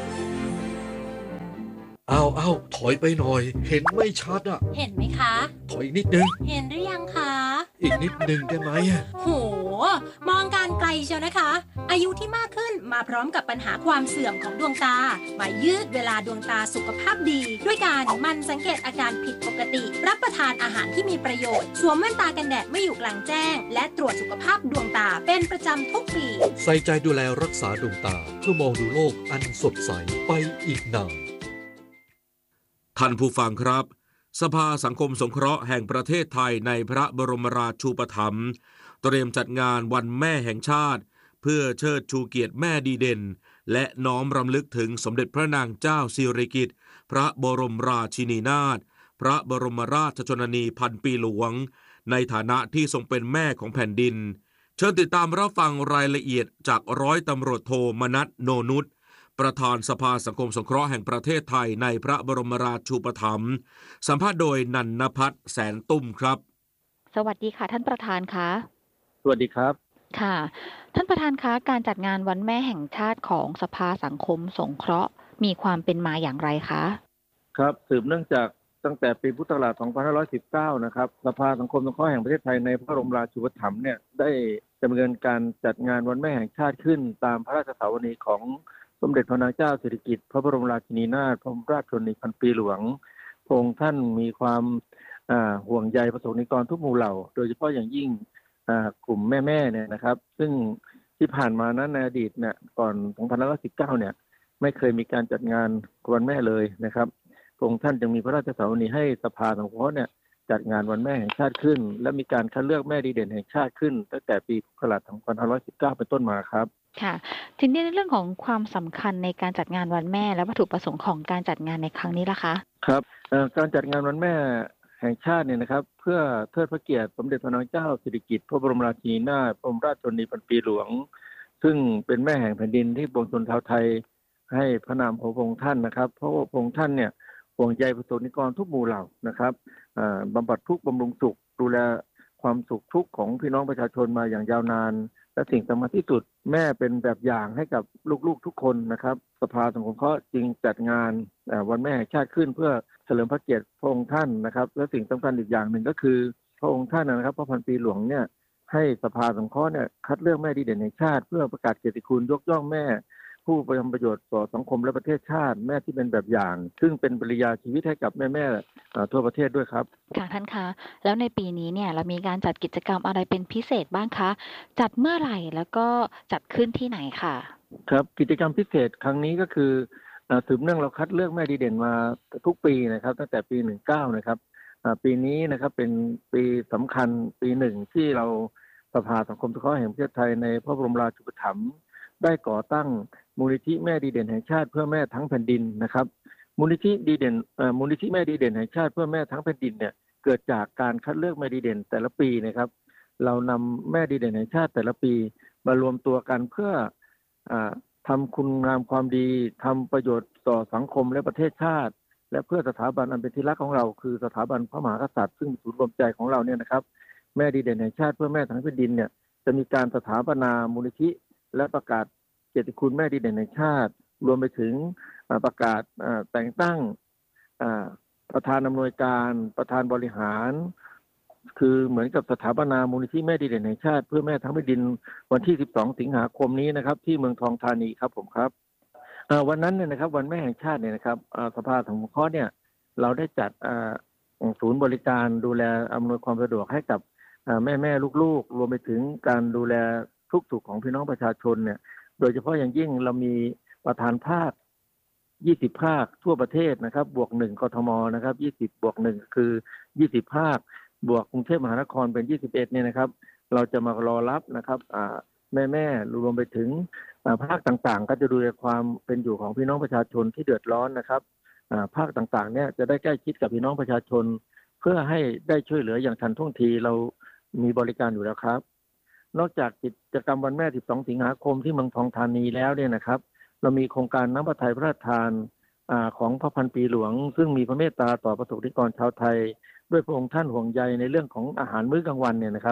เอาเอาถอยไปหน่อยเห็นไม่ชัดอ่ะเห็นไหมคะถอยอีกนิดนึงเห็นหรือยังคะอีกนิดนึงได้ไหมโหมองการไกลเชียวนะคะอายุที่มากขึ้นมาพร้อมกับปัญหาความเสื่อมของดวงตามายืดเวลาดวงตาสุขภาพดีด้วยการหมั่นสังเกตอาการผิดปกติรับประทานอาหารที่มีประโยชน์สวมแว่นตากันแดดเมื่ออยู่กลางแจ้งและตรวจสุขภาพดวงตาเป็นประจำทุกปีใส่ใจดูแลรักษาดวงตาเพื่อมองดูโลกอันสดใสไปอีกนานท่านผู้ฟังครับสภาสังคมสงเคราะห์แห่งประเทศไทยในพระบรมราชูปถัมภ์เตรียมจัดงานวันแม่แห่งชาติเพื่อเชิดชูเกียรติแม่ดีเด่นและน้อมรำลึกถึงสมเด็จพระนางเจ้าสิริกิติ์พระบรมราชินีนาถพระบรมราชชนนีพันปีหลวงในฐานะที่ทรงเป็นแม่ของแผ่นดินเชิญติดตามรับฟังรายละเอียดจากร้อยตำรวจโทมนัสโนนุชประธานสภาสังคมสงเคราะห์แห่งประเทศไทยในพระบรมราชูปถัมภ์สัมภาษณ์โดยนันนภัทรแสนตุ้มครับสวัสดีค่ะท่านประธานคะสวัสดีครับค่ะท่านประธานคะการจัดงานวันแม่แห่งชาติของสภาสังคมสงเคราะห์มีความเป็นมาอย่างไรคะครับสืบเนื่องจากตั้งแต่ปีพุทธศักราชสองพันห้าร้อยสิบเก้านะครับสภาสังคมสงเคราะห์แห่งประเทศไทยในพระบรมราชูปถัมภ์เนี่ยได้ดำเนินการจัดงานวันแม่แห่งชาติขึ้นตามพระราชสาวนีของสมเด็จพระนางเจ้าสิริกิติ์พระบรมราชินีนาถพระบรมราชชนนีพันปีหลวงพระองค์ท่านมีความห่วงใยประสบนิกรทุกหมู่เหล่าโดยเฉพาะอย่างยิ่งกลุ่มแม่ๆเนี่ยนะครับซึ่งที่ผ่านมานั้นในอดีตเนี่ยก่อนสองพันห้าร้อยสิบเก้าเนี่ยไม่เคยมีการจัดงานวันแม่เลยนะครับพระองค์ท่านจึงมีพระราชสาวนีให้สภาสังคมสงเคราะห์เนี่ยจัดงานวันแม่แห่งชาติขึ้นและมีการคัดเลือกแม่ดีเด่นแห่งชาติขึ้นตั้งแต่ปีพุทธศักราชสองพันห้าร้อยสิบเก้าเป็นต้นมาครับค่ะทีนี้ในเรื่องของความสำคัญในการจัดงานวันแม่และวัตถุประสงค์ของการจัดงานในครั้งนี้ล่ะคะครับการจัดงานวันแม่แห่งชาติเนี่ยนะครับเพื่อเทิดพระเกียรติสมเด็จพระนางเจ้าสิริกิติ์พระบรมราชินีนาถพระบรมราชชนนีพันปีหลวงซึ่งเป็นแม่แห่งแผ่นดินที่ปวงชนชาวไทยให้พระนามของพระองค์ท่านนะครับเพราะว่าพระองค์ท่านเนี่ยห่วงใยประสบนิกรทุกหมู่เหล่านะครับบำบัดทุกข์บำรุงสุขดูแลความสุขทุกข์ของพี่น้องประชาชนมาอย่างยาวนานและสิ่งสำคัญที่สุดแม่เป็นแบบอย่างให้กับลูกๆทุกคนนะครับสภาสังคมสงเคราะห์จึงจัดงานวันแม่แห่งชาติขึ้นเพื่อเฉลิมพระเกียรติพระองค์ท่านนะครับและสิ่งสำคัญอีกอย่างหนึ่งก็คือพระองค์ท่านนะครับพระพันปีหลวงเนี่ยให้สภาสังเคราะห์เนี่ยคัดเลือกแม่ดีเด่นแห่งชาติเพื่อประกาศเกียรติคุณยกย่องแม่ผู้ทำประโยชน์ต่อสังคมและประเทศชาติแม่ที่เป็นแบบอย่างซึ่งเป็นปริยาชีวิตให้กับแม่ๆทั่วประเทศด้วยครับค่ะท่านคะแล้วในปีนี้เนี่ยเรามีการจัดกิจกรรมอะไรเป็นพิเศษบ้างคะจัดเมื่อไหร่แล้วก็จัดขึ้นที่ไหนค่ะครับกิจกรรมพิเศษครั้งนี้ก็คือสืบเนื่องเราคัดเลือกแม่ดีเด่นมาทุกปีนะครับตั้งแต่ปีสิบเก้านะครับปีนี้นะครับเป็นปีสำคัญปีหนึ่งที่เราสภาสังคมสงเคราะห์แห่งประเทศไทยในพระบรมราชูปถัมภ์ได้ก่อตั้งมูลนิธิแม่ดีเด่นแห่งชาติเพื่อแม่ทั้งแผ่นดินนะครับมูลนิธิดีเด่นมูลนิธิแม่ดีเด่นแห่งชาติเพื่อแม่ทั้งแผ่นดินเนี่ยเกิดจากการคัดเลือกแม่ดีเด่นแต่ละปีนะครับเรานำแม่ดีเด่นแห่งชาติแต่ละปีมารวมตัวกันเพื่อทำคุณงามความดีทำประโยชน์ต่อสังคมและประเทศชาติและเพื่อสถาบันอันเป็นที่รักของเราคือสถาบันพระมหากษัตริย์ซึ่งศูนย์รวมใจของเราเนี่ยนะครับแม่ดีเด่นแห่งชาติเพื่อแม่ทั้งแผ่นดินเนี่ยจะมีการสถาปนามูลนิธิและประกาศเกียรติคุณแม่ดีเด่นแห่งชาติรวมไปถึงประกาศแต่งตั้งประธานอำนวยการประธานบริหารคือเหมือนกับสถาปนามูลนิธิแม่ดีเด่นแห่งชาติเพื่อแม่ทั้งแผ่นดินวันที่สิบสองสิงหาคมนี้นะครับที่เมืองทองธานีครับผมครับวันนั้นเนี่ยนะครับวันแม่แห่งชาติเนี่ยนะครับสภาสังคมสงเคราะห์เนี่ยเราได้จัดศูนย์บริการดูแลอำนวยความสะดวกให้กับแม่แม่ลูกๆรวมไปถึงการดูแลทุกสุขของพี่น้องประชาชนเนี่ยโดยเฉพาะอย่างยิ่งเรามีประธานภาคยี่สิบภาคทั่วประเทศนะครับบวกหนึ่งกทมนะครับยี่สิบบวกหนึ่งคือยี่สิบภาคบวกกรุงเทพมหานครเป็นยี่สิบเอ็ดเนี่ยนะครับเราจะมารอรับนะครับแม่แม่รวมไปถึงภาคต่างๆก็จะดูแลความเป็นอยู่ของพี่น้องประชาชนที่เดือดร้อนนะครับภาคต่างๆเนี่ยจะได้ใกล้ชิดกับพี่น้องประชาชนเพื่อให้ได้ช่วยเหลืออย่างทันท่วงทีเรามีบริการอยู่แล้วครับนอกจากกิจกรรมวันแม่สิบสองสิงหาคมที่เมืองทองธานีแล้วเนี่ยนะครับเรามีโครงการน้ำพระทัยพระราชทานของพระพันปีหลวงซึ่งมีพระเมตตาต่อประสบนิกรชาวไทยด้วยพระองค์ท่านห่วงใยในเรื่องของอาหารมื้อกลางวันเนี่ยนะครับ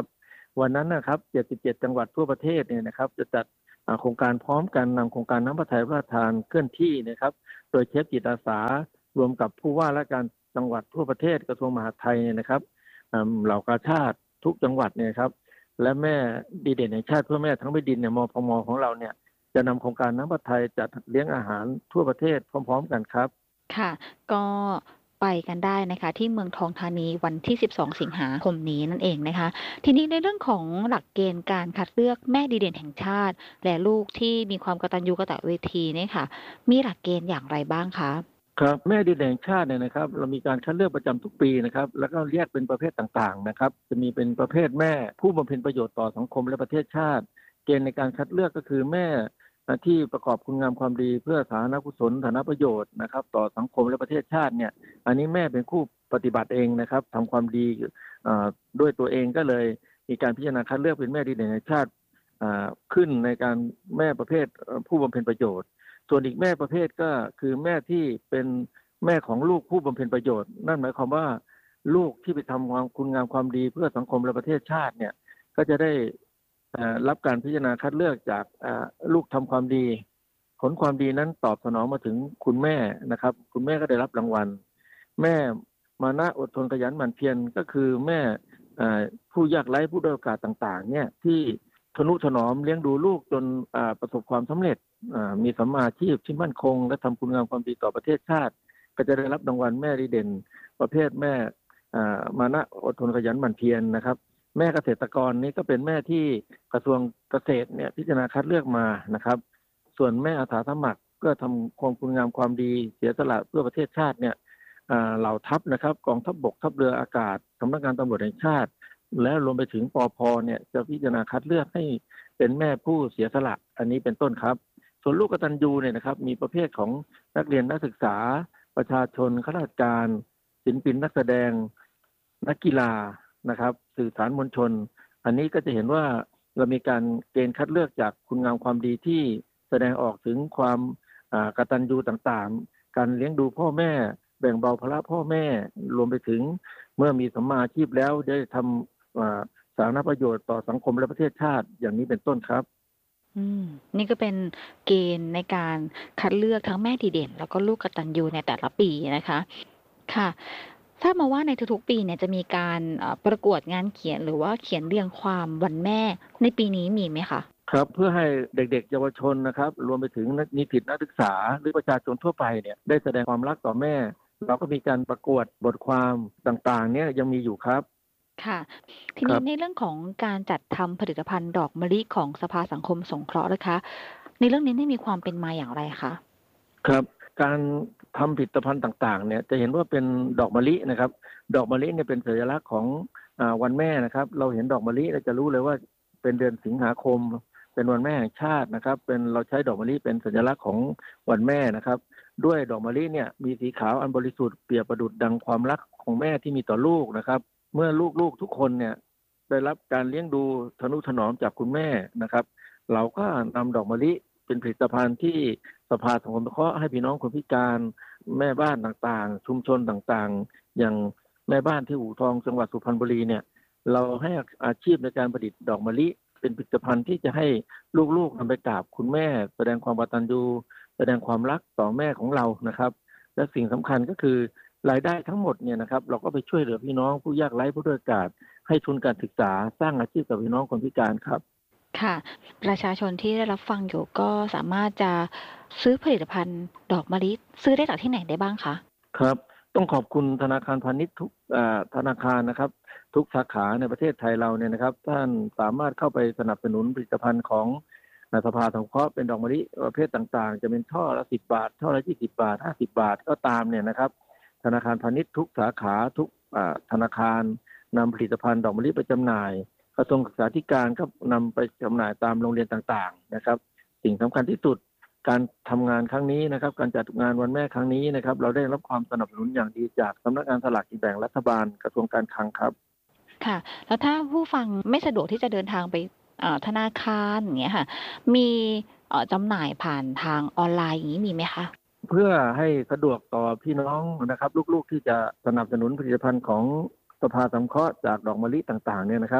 วันนั้นนะครับเจ็ดสิบเจ็ดจังหวัดทั่วประเทศเนี่ยนะครับจะจัดโครงการพร้อมกันนำโครงการน้ำพระทัยพระราชทานเคลื่อนที่นะครับโดยเชฟจิตอาสารวมกับผู้ว่าราชการจังหวัดทั่วประเทศกระทรวงมหาดไทยเนี่ยนะครับเหล่ากาชาติทุกจังหวัดเนี่ยครับและแม่ดีเด่นแห่งชาติเพื่อแม่ทั้งแผ่นดินเนี่ยมพมของเราเนี่ยจะนำโครงการน้ำพระทัยจัดเลี้ยงอาหารทั่วประเทศพร้อมๆกันครับค่ะก็ไปกันได้นะคะที่เมืองทองธานีวันที่สิบสองสิงหาคมนี้นั่นเองนะคะทีนี้ในเรื่องของหลักเกณฑ์การคัดเลือกแม่ดีเด่นแห่งชาติและลูกที่มีความกตัญญูกตเวทีเนี่ยค่ะมีหลักเกณฑ์อย่างไรบ้างคะครับแม่ดีเด่นแห่งชาติเนี่ยนะครับเรามีการคัดเลือกประจำทุกปีนะครับแล้วก็แยกเป็นประเภทต่างๆนะครับจะมีเป็นประเภทแม่ผู้บำเพ็ญประโยชน์ต่อสังคมและประเทศชาติเกณฑ์ในการคัดเลือกก็คือแม่ที่ประกอบคุณงามความดีเพื่อสาธารณกุศลฐานะประโยชน์นะครับต่อสังคมและประเทศชาติเนี่ยอันนี้แม่เป็นผู้ปฏิบัติเองนะครับทำความดีด้วยตัวเองก็เลยมีการพิจารณาคัดเลือกเป็นแม่ดีเด่นแห่งชาติขึ้นในการแม่ประเภทผู้บำเพ็ญประโยชน์ส่วนอีกแม่ประเภทก็คือแม่ที่เป็นแม่ของลูกผู้บำเพ็ญประโยชน์นั่นหมายความว่าลูกที่ไปทำความคุณงามความดีเพื่อสังคมและประเทศชาติเนี่ยก็จะได้รับการพิจารณาคัดเลือกจากลูกทำความดีผลความดีนั้นตอบสนองมาถึงคุณแม่นะครับคุณแม่ก็ได้รับรางวัลแม่มานะอดทนขยันหมั่นเพียรก็คือแม่ผู้ยากไร้ผู้ด้อยโอกาสต่างๆเนี่ยที่ทนุถนอมเลี้ยงดูลูกจนประสบความสำเร็จมีสัมมาอาชีพที่มั่นคงและทำคุณงามความดีต่อประเทศชาติก็จะได้รับรางวัลแม่ดีเด่นประเภทแม่มานะอดทนขยันหมั่นเพียรนะครับแม่เกษตรกรนี่ก็เป็นแม่ที่กระทรวงเกษตรเนี่ยพิจารณาคัดเลือกมานะครับส่วนแม่อาสาสมัครเพื่อทำความคุณงามความดีเสียสละเพื่อประเทศชาติเนี่ยเหล่าทัพนะครับกองทัพบกทัพเรืออากาศสำนักงานตำรวจแห่งชาติและรวมไปถึงปภเนี่ยจะพิจารณาคัดเลือกให้เป็นแม่ผู้เสียสละอันนี้เป็นต้นครับส่วนลูกกตัญญูเนี่ยนะครับมีประเภทของนักเรียนนักศึกษาประชาชนข้าราชการศิลปินนักแสดงนักกีฬานะครับสื่อสารมวลชนอันนี้ก็จะเห็นว่าเรามีการเกณฑ์คัดเลือกจากคุณงามความดีที่แสดงออกถึงความกตัญญูต่างๆการเลี้ยงดูพ่อแม่แบ่งเบาภาระพ่อแม่รวมไปถึงเมื่อมีสัมมาอาชีพแล้วได้ทำสาธารณประโยชน์ต่อสังคมและประเทศชาติอย่างนี้เป็นต้นครับอืมนี่ก็เป็นเกณฑ์ในการคัดเลือกทั้งแม่ดีเด่นแล้วก็ลูกกตัญญูในแต่ละปีนะคะค่ะทราบมาว่าในทุกๆปีเนี่ยจะมีการประกวดงานเขียนหรือว่าเขียนเรียงความวันแม่ในปีนี้มีไหมคะครับเพื่อให้เด็กๆเยาวชนนะครับรวมไปถึงนิสิตนักศึกษาหรือประชาชนทั่วไปเนี่ยได้แสดงความรักต่อแม่เราก็มีการประกวดบทความต่างๆเนี่ยยังมีอยู่ครับค่ะทีนี้ในเรื่องของการจัดทำผลิตภัณฑ์ดอกมะลิของสภาสังคมสงเคราะห์นะคะในเรื่องนี้ได้มีความเป็นมาอย่างไรคะครับการทำผลิตภัณฑ์ต่างๆเนี่ยจะเห็นว่าเป็นดอกมะลินะครับดอกมะลิเนี่ยเป็นสัญลักษณ์ของวันแม่นะครับเราเห็นดอกมะลิเราจะรู้เลยว่าเป็นเดือนสิงหาคมเป็นวันแม่แห่งชาตินะครับเป็นเราใช้ดอกมะลิเป็นสัญลักษณ์ของวันแม่นะครับด้วยดอกมะลิเนี่ยมีสีขาวอันบริสุทธิ์เปรียบประดุจดังความรักของแม่ที่มีต่อลูกนะครับเมื่อลูกๆทุกคนเนี่ยได้รับการเลี้ยงดูทนุถนอมจากคุณแม่นะครับเราก็นำดอกมะลิเป็นผลิตภัณฑ์ที่สภาสังคมสงเคราะห์ให้พี่น้องคนพิการแม่บ้านต่างๆชุมชนต่างๆอย่างแม่บ้านที่อู่ทองจังหวัดสุพรรณบุรีเนี่ยเราให้อาชีพในการผลิตดอกมะลิเป็นผลิตภัณฑ์ที่จะให้ลูกๆนำไปกราบคุณแม่แสดงความกตัญญูแสดงความรักต่อแม่ของเรานะครับและสิ่งสำคัญก็คือรายได้ทั้งหมดเนี่ยนะครับเราก็ไปช่วยเหลือพี่น้องผู้ยากไร้ผู้ด้อยโอกาสให้ทุนการศึกษาสร้างอาชีพกับพี่น้องคนพิการครับค่ะประชาชนที่ได้รับฟังอยู่ก็สามารถจะซื้อผลิตภัณฑ์ดอกมะลิซื้อได้จากที่ไหนได้บ้างคะครับต้องขอบคุณธนาคารพาณิชย์ทุกธนาคารนะครับทุกสาขาในประเทศไทยเราเนี่ยนะครับท่านสามารถเข้าไปสนับสนุนผลิตภัณฑ์ของสภาสงเคราะห์เป็นดอกมะลิประเภทต่างๆจะเป็นช่อละสิบบาทช่อละยี่สิบบาทห้าสิบบาทก็ตามเนี่ยนะครับธนาคารพาณิชย์ทุกสาขาทุกธนาคารนำผลิตภัณฑ์ดอกมะลิไปจำหน่ายกระทรวงศึกษาธิการก็นำไปจำหน่ายตามโรงเรียนต่างๆนะครับสิ่งสำคัญที่สุดการทำงานครั้งนี้นะครับการจัดงานวันแม่ครั้งนี้นะครับเราได้รับความสนับสนุนอย่างดีจากสำนักงานสลากกินแบ่งรัฐบาลกระทรวงการคลังครับค่ะแล้วถ้าผู้ฟังไม่สะดวกที่จะเดินทางไปธนาคารอย่างเงี้ยค่ะมีจำหน่ายผ่านทางออนไลน์อย่างนี้มีไหมคะเพื่อให้สะดวกต่อพี่น้องนะครับลูกๆที่จะสนับสนุนผลิตภัณฑ์ของสภาสังเคราะห์จากดอกมะลิต่างๆเนี่ยนะครับ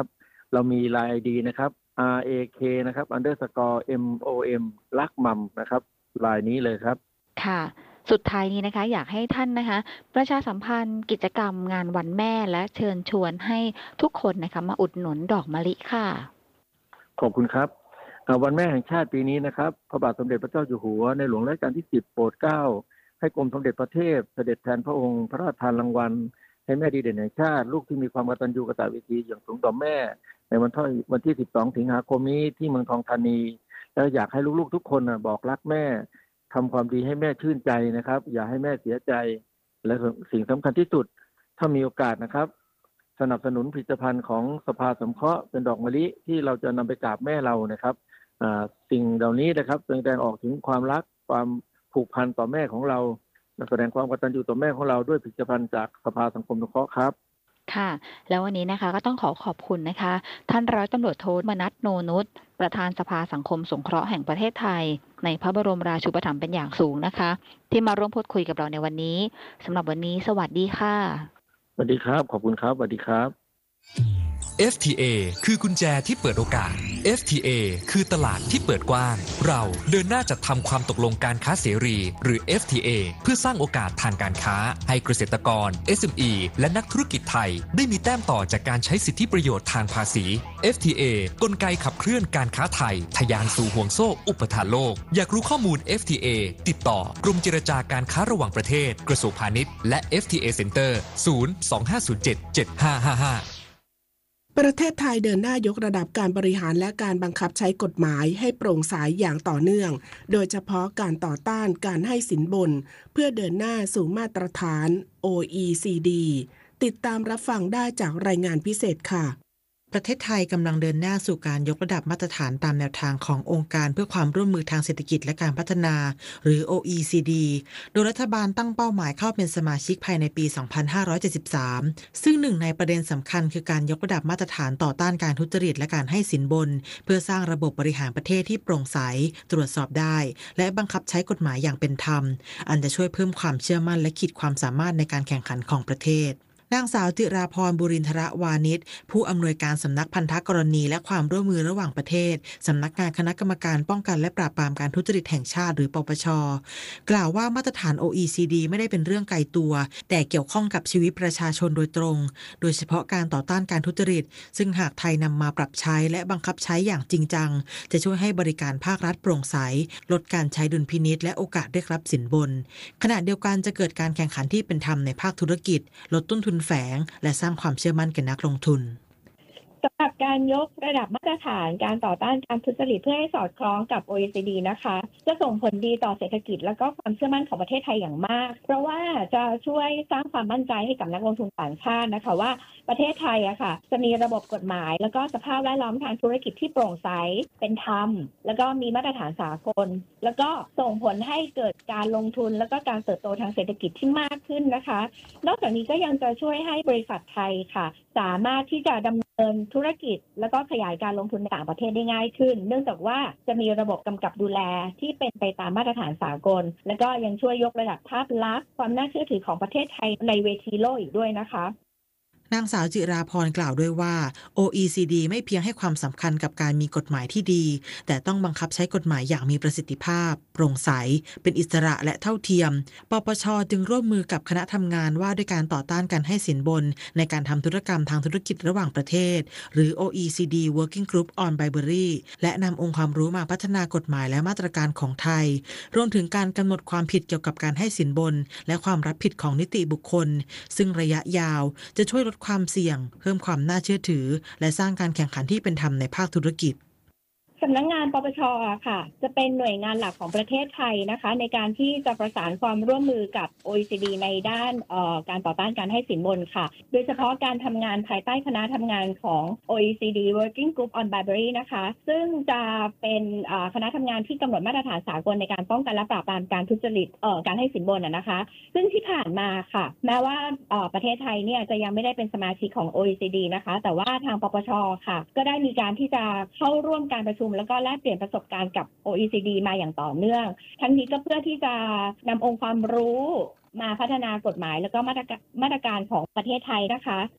เรามี ไลน์ ไอ ดี นะครับ อาร์ เอ เค นะครับ underscore เอ็ม โอ เอ็ม รักมัมนะครับไลน์นี้เลยครับค่ะสุดท้ายนี้นะคะอยากให้ท่านนะคะประชาสัมพันธ์กิจกรรมงานวันแม่และเชิญชวนให้ทุกคนนะคะมาอุดหนุนดอกมะลิค่ะขอบคุณครับวันแม่แห่งชาติปีนี้นะครับพระบาทสมเด็จพระเจ้าอยู่หัวในหลวงรัชกาลที่สิบโปรดเกล้าให้กรมสมเด็จพระเทพเสด็จแทนพระองค์พระราชทานรางวัลให้แม่ดีเด่นแห่งชาติลูกที่มีความกตัญญูกตเวทีอย่างสูงต่อแม่ในวันที่วันที่สิบสองสิงหาคมนี้ที่เมืองทองธานีแล้วอยากให้ลูกๆทุกคนบอกรักแม่ทำความดีให้แม่ชื่นใจนะครับอย่าให้แม่เสียใจและสิ่งสำคัญที่สุดถ้ามีโอกาสนะครับสนับสนุนผลิตภัณฑ์ของสภาสงเคราะห์เป็นดอกมะลิที่เราจะนำไปกราบแม่เรานะครับสิ่งเหล่านี้นะครับแสดงออกถึงความรักความผูกพันต่อแม่ของเราแสดงความกตัญญูต่อแม่ของเราด้วยผลิตภัณฑ์จากสภาสังคมสงเคราะห์ครับค่ะแล้ววันนี้นะคะก็ต้องขอขอบคุณนะคะท่านร้อยตำรวจโทมนัสโนนุชประธานสภาสังคมสงเคราะห์แห่งประเทศไทยในพระบรมราชูปถัมภ์เป็นอย่างสูงนะคะที่มาร่วมพูดคุยกับเราในวันนี้สำหรับวันนี้สวัสดีค่ะสวัสดีครับขอบคุณครับสวัสดีครับเอฟ ที เอ คือกุญแจที่เปิดโอกาส เอฟ ที เอ คือตลาดที่เปิดกว้างเราเดินหน้าจัดทำความตกลงการค้าเสรีหรือ เอฟ ที เอ เพื่อสร้างโอกาสทางการค้าให้เกษตรกร เอส เอ็ม อี และนักธุรกิจไทยได้มีแต้มต่อจากการใช้สิทธิประโยชน์ทางภาษี เอฟ ที เอ กลไกขับเคลื่อนการค้าไทยทะยานสู่ห่วงโซ่อุปทานโลกอยากรู้ข้อมูล เอฟ ที เอ ติดต่อกรมเจรจาการค้าระหว่างประเทศกระทรวงพาณิชย์และ เอฟ ที เอ Center ศูนย์ สอง ห้า ศูนย์ เจ็ด เจ็ด ห้า ห้า ห้าประเทศไทยเดินหน้ายกระดับการบริหารและการบังคับใช้กฎหมายให้โปร่งใสอย่างต่อเนื่องโดยเฉพาะการต่อต้านการให้สินบนเพื่อเดินหน้าสู่มาตรฐาน โอ อี ซี ดี ติดตามรับฟังได้จากรายงานพิเศษค่ะประเทศไทยกำลังเดินหน้าสู่การยกระดับมาตรฐานตามแนวทางขององค์การเพื่อความร่วมมือทางเศรษฐกิจและการพัฒนาหรือ โอ อี ซี ดี โดยรัฐบาลตั้งเป้าหมายเข้าเป็นสมาชิกภายในปี สองพันห้าร้อยเจ็ดสิบสาม ซึ่งหนึ่งในประเด็นสำคัญคือการยกระดับมาตรฐานต่อต้านการทุจริตและการให้สินบนเพื่อสร้างระบบบริหารประเทศที่โปร่งใสตรวจสอบได้และบังคับใช้กฎหมายอย่างเป็นธรรมอันจะช่วยเพิ่มความเชื่อมั่นและขีดความสามารถในการแข่งขันของประเทศนางสาวจิราพรบุรินทรวานิชผู้อำนวยการสำนักพันธกรณีและความร่วมมือระหว่างประเทศสำนักงานคณะกรรมการป้องกันและปราบปรามการทุจริตแห่งชาติหรือปปช.กล่าวว่ามาตรฐาน โอ อี ซี ดี ไม่ได้เป็นเรื่องไกลตัวแต่เกี่ยวข้องกับชีวิตประชาชนโดยตรงโดยเฉพาะการต่อต้านการทุจริตซึ่งหากไทยนำมาปรับใช้และบังคับใช้อย่างจริงจังจะช่วยให้บริการภาครัฐโปร่งใสลดการใช้ดุลพินิจและโอกาสเรียกรับสินบนขณะเดียวกันจะเกิดการแข่งขันที่เป็นธรรมในภาคธุรกิจลดต้นทุนแฝงและสร้างความเชื่อมั่นแก่นักลงทุนสำหรับการยกระดับมาตรฐานการต่อต้านการทุจริตเพื่อให้สอดคล้องกับ โอ อี ซี ดี นะคะจะส่งผลดีต่อเศรษฐกิจและก็ความเชื่อมั่นของประเทศไทยอย่างมากเพราะว่าจะช่วยสร้างความมั่นใจให้กับนักลงทุนต่างชาตินะคะว่าประเทศไทยอะค่ะจะมีระบบกฎหมายแล้วก็สภาพแวดล้อมทางธุรกิจที่โปร่งใสเป็นธรรมแล้วก็มีมาตรฐานสากลแล้วก็ส่งผลให้เกิดการลงทุนแล้วก็การเติบโตทางเศรษฐกิจที่มากขึ้นนะคะนอกจากนี้ก็ยังจะช่วยให้บริษัทไทยค่ะสามารถที่จะดำเนินธุรกิจแล้วก็ขยายการลงทุนในต่างประเทศได้ง่ายขึ้นเนื่องจากว่าจะมีระบบกำกับดูแลที่เป็นไปตามมาตรฐานสากลและก็ยังช่วยยกระดับภาพลักษณ์ความน่าเชื่อถือของประเทศไทยในเวทีโลกอีกด้วยนะคะนางสาวจิราพรกล่าวด้วยว่า โอ อี ซี ดี ไม่เพียงให้ความสำคัญกับการมีกฎหมายที่ดีแต่ต้องบังคับใช้กฎหมายอย่างมีประสิทธิภาพโปร่งใสเป็นอิสระและเท่าเทียมปปช.จึงร่วมมือกับคณะทำงานว่าด้วยการต่อต้านการให้สินบนในการทำธุรกรรมทางธุรกิจระหว่างประเทศหรือ โอ อี ซี ดี Working Group on Bribery และนำองค์ความรู้มาพัฒนากฎหมายและมาตรการของไทยรวมถึงการกำหนดความผิดเกี่ยวกับการให้สินบนและความรับผิดของนิติบุคคลซึ่งระยะยาวจะช่วยลดความเสี่ยงเพิ่มความน่าเชื่อถือและสร้างการแข่งขันที่เป็นธรรมในภาคธุรกิจสำนักงานปปช.ค่ะจะเป็นหน่วยงานหลักของประเทศไทยนะคะในการที่จะประสานความร่วมมือกับ โอ อี ซี ดี ในด้านการต่อต้านการให้สินบนค่ะโดยเฉพาะการทำงานภายใต้คณะทำงานของ โอ อี ซี ดี Working Group on Bribery นะคะซึ่งจะเป็นคณะทำงานที่กำหนดมาตรฐานสากลในการป้องกันและปราบปรามการทุจริตการให้สินบนนะคะซึ่งที่ผ่านมาค่ะแม้ว่าประเทศไทยเนี่ยจะยังไม่ได้เป็นสมาชิกของ โอ อี ซี ดี นะคะแต่ว่าทางปปช.ค่ะก็ได้มีการที่จะเข้าร่วมการประชุมแล้วก็แลกเปลี่ยนประสบการณ์กับ โอ อี ซี ดี มาอย่างต่อเนื่องทั้งนี้ก็เพื่อที่จะนำองค์ความรู้มาพัฒนากฎหมายแล้วก็มาตรการมาตรการของประเทศไทยนะคะ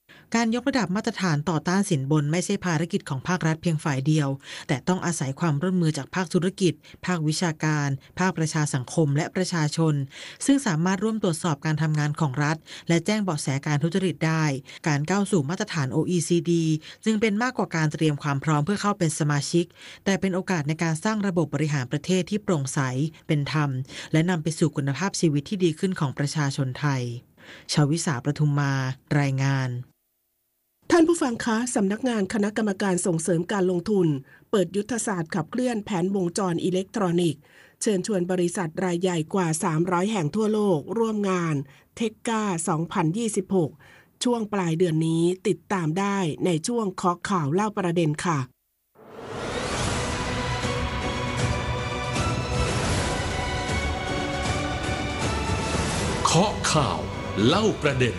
การยกระดับมาตรฐานต่อต้านสินบนไม่ใช่ภารกิจของภาครัฐเพียงฝ่ายเดียวแต่ต้องอาศัยความร่วมมือจากภาคธุรกิจภาควิชาการภาคประชาสังคมและประชาชนซึ่งสามารถร่วมตรวจสอบการทำงานของรัฐและแจ้งเบาะแสการทุจริตได้การก้าวสู่มาตรฐาน โอ อี ซี ดี จึงเป็นมากกว่าการเตรียมความพร้อมเพื่อเข้าเป็นสมาชิกแต่เป็นโอกาสในการสร้างระบบบริหารประเทศที่โปร่งใสเป็นธรรมและนำไปสู่คุณภาพชีวิตที่ดีขึ้นของประชาชนไทยชวิสาประทุมมารายงานท่านผู้ฟังคะสำนักงานคณะกรรมการส่งเสริมการลงทุนเปิดยุทธศาสตร์ขับเคลื่อนแผนวงจรอิเล็กทรอนิกส์เชิญชวนบริษัทรายใหญ่กว่าสามร้อยแห่งทั่วโลกร่วมงานเทคก้าสองพันยี่สิบหกช่วงปลายเดือนนี้ติดตามได้ในช่วงเคาะข่าวเล่าประเด็นค่ะเคาะข่าวเล่าประเด็น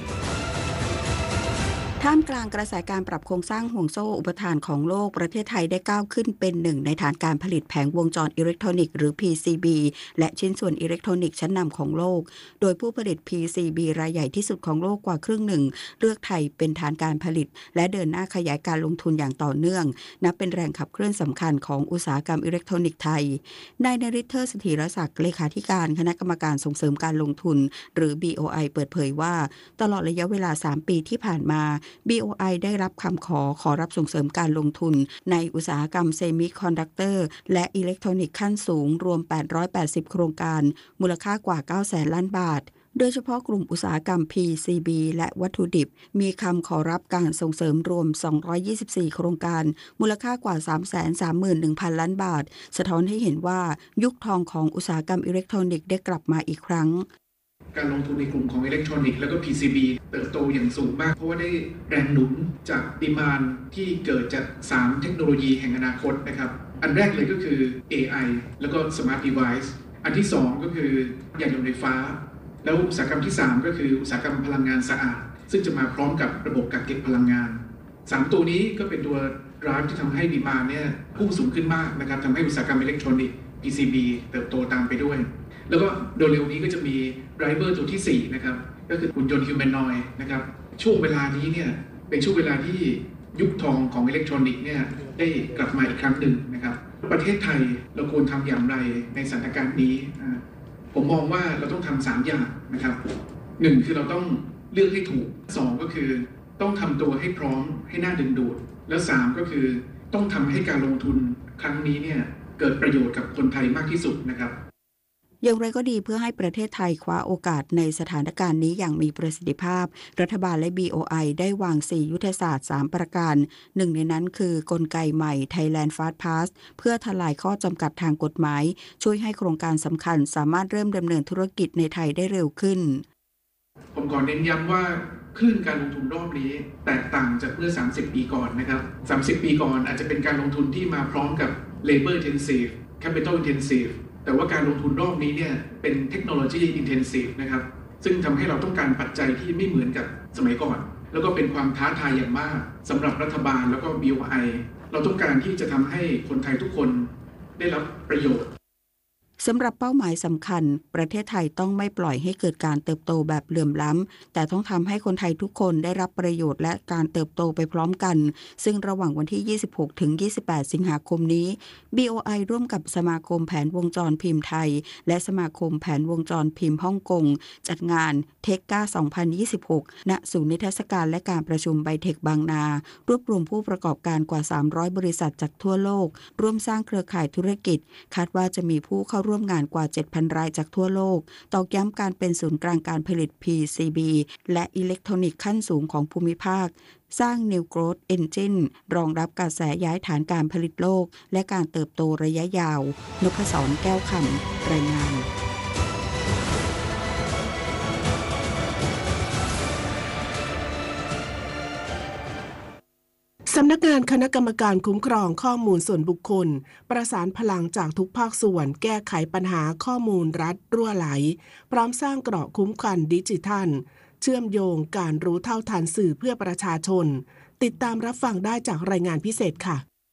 ท่ามกลางกระแสการปรับโครงสร้างห่วงโซ่อุปทานของโลกประเทศไทยได้ก้าวขึ้นเป็นหนึ่งในฐานการผลิตแผงวงจรอิเล็กทรอนิกส์หรือ พี ซี บี และชิ้นส่วนอิเล็กทรอนิกส์ชั้นนำของโลกโดยผู้ผลิต พี ซี บี รายใหญ่ที่สุดของโลกกว่าครึ่งหนึ่งเลือกไทยเป็นฐานการผลิตและเดินหน้าขยายการลงทุนอย่างต่อเนื่องนับเป็นแรงขับเคลื่อนสำคัญของอุตสาหกรรมอิเล็กทรอนิกส์ไทยนายนฤทธิ์ เทิดเสถียรศักดิ์เลขาธิการคณะกรรมการส่งเสริมการลงทุนหรือ บี โอ ไอ เปิดเผยว่าตลอดระยะเวลาสามปีที่ผ่านมา บี โอ ไอ ได้รับคำขอขอรับส่งเสริมการลงทุนในอุตสาหกรรมเซมิคอนดักเตอร์และอิเล็กทรอนิกส์ขั้นสูงรวมแปดร้อยแปดสิบโครงการมูลค่ากว่าเก้าแสนล้านบาทโดยเฉพาะกลุ่มอุตสาหกรรม พี ซี บี และวัตถุดิบมีคำขอรับการส่งเสริมรวมสองร้อยยี่สิบสี่โครงการมูลค่ากว่า สามแสนสามหมื่นหนึ่งพันล้านบาทสะท้อนให้เห็นว่ายุคทองของอุตสาหกรรมอิเล็กทรอนิกส์ได้กลับมาอีกครั้งการลงทุนในกลุ่มของอิเล็กทรอนิกส์และก็ พี ซี บี เติบโตอย่างสูงมากเพราะว่าได้แรงหนุนจากดีมานด์ที่เกิดจากสามเทคโนโลยีแห่งอนาคตนะครับอันแรกเลยก็คือ เอ ไอ แล้วก็ Smart Device อันที่สองก็คือยานยนต์ไฟฟ้าแล้วอุตสาหกรรมที่สามก็คืออุตสาหกรรมพลังงานสะอาดซึ่งจะมาพร้อมกับระบบกักเก็บพลังงานสามตัวนี้ก็เป็นตัวdriveที่ทำให้ดีมานด์เนี่ยพุ่งสูงขึ้นมากนะครับทำให้อุตสาหกรรมอิเล็กทรอนิกส์ พี ซี บี เติบโตตามไปด้วยแล้วก็โดยเร็วนี้ก็จะมีไดรเวอร์ตัวที่สี่นะครับก็คือหุ่นยนต์ฮิวแมนนอยด์นะครับช่วงเวลานี้เนี่ยเป็นช่วงเวลาที่ยุคทองของอิเล็กทรอนิกส์เนี่ยได้กลับมาอีกครั้งหนึ่งนะครับประเทศไทยเราควรทำอย่างไรในสถานการณ์นี้ผมมองว่าเราต้องทำสามอย่างนะครับหนึ่งคือเราต้องเลือกให้ถูกสองก็คือต้องทำตัวให้พร้อมให้น่าดึงดูดแล้วสามก็คือต้องทำให้การลงทุนครั้งนี้เนี่ยเกิดประโยชน์กับคนไทยมากที่สุดนะครับอย่างไรก็ดีเพื่อให้ประเทศไทยคว้าโอกาสในสถานการณ์นี้อย่างมีประสิทธิภาพรัฐบาลและ บี โอ ไอ ได้วางสี่ยุทธศาสตร์สามประการหนึ่งในนั้นคือกลไกใหม่ Thailand Fast Pass เพื่อทลายข้อจำกัดทางกฎหมายช่วยให้โครงการสำคัญสามารถเริ่มดำเนินธุรกิจในไทยได้เร็วขึ้นผมขอเน้นย้ำว่าคลื่นการลงทุนรอบนี้แตกต่างจากเมื่อสามสิบปีก่อนนะครับสามสิบปีก่อนอาจจะเป็นการลงทุนที่มาพร้อมกับ Labor Intensive Capital Intensiveแต่ว่าการลงทุนรอบนี้เนี่ยเป็นเทคโนโลยี intensive นะครับซึ่งทำให้เราต้องการปัจจัยที่ไม่เหมือนกับสมัยก่อนแล้วก็เป็นความท้าทายอย่างมากสำหรับรัฐบาลแล้วก็ บี โอ ไอ เราต้องการที่จะทำให้คนไทยทุกคนได้รับประโยชน์สำหรับเป้าหมายสำคัญประเทศไทยต้องไม่ปล่อยให้เกิดการเติบโตแบบเหลื่อมล้ำแต่ต้องทำให้คนไทยทุกคนได้รับประโยชน์และการเติบโตไปพร้อมกันซึ่งระหว่างวันที่ยี่สิบหกถึงยี่สิบแปดสิงหาคมนี้ บี โอ ไอ ร่วมกับสมาคมแผนวงจรพิมพ์ไทยและสมาคมแผนวงจรพิมพ์ฮ่องกงจัดงานเทคก้าสองพันยี่สิบหกณศูนย์นิทรรศการและการประชุมไบเทคบางนารวบรวมผู้ประกอบการกว่าสามร้อยบริษัทจากทั่วโลกร่วมสร้างเครือข่ายธุรกิจคาดว่าจะมีผู้เข้าร่วมงานกว่าเจ็ดพัน รายจากทั่วโลกตอกย้ำการเป็นศูนย์กลางการผลิต พี ซี บี และอิเล็กทรอนิกส์ขั้นสูงของภูมิภาคสร้าง New Growth Engine รองรับกระแสย้ายฐานการผลิตโลกและการเติบโตระยะยาวนพศรแก้วคำรายงานสำนักงานคณะกรรมการคุ้มครองข้อมูลส่วนบุคคลประสานพลังจากทุกภาคส่วนแก้ไขปัญหาข้อมูลรัฐรั่วไหลพร้อมสร้างเกราะคุ้มกันดิจิทัลเชื่อมโยงการรู้เท่าทันสื่อเพื่อประชาชนติดตามรับฟังได้จากรายงานพิเศษค่ะ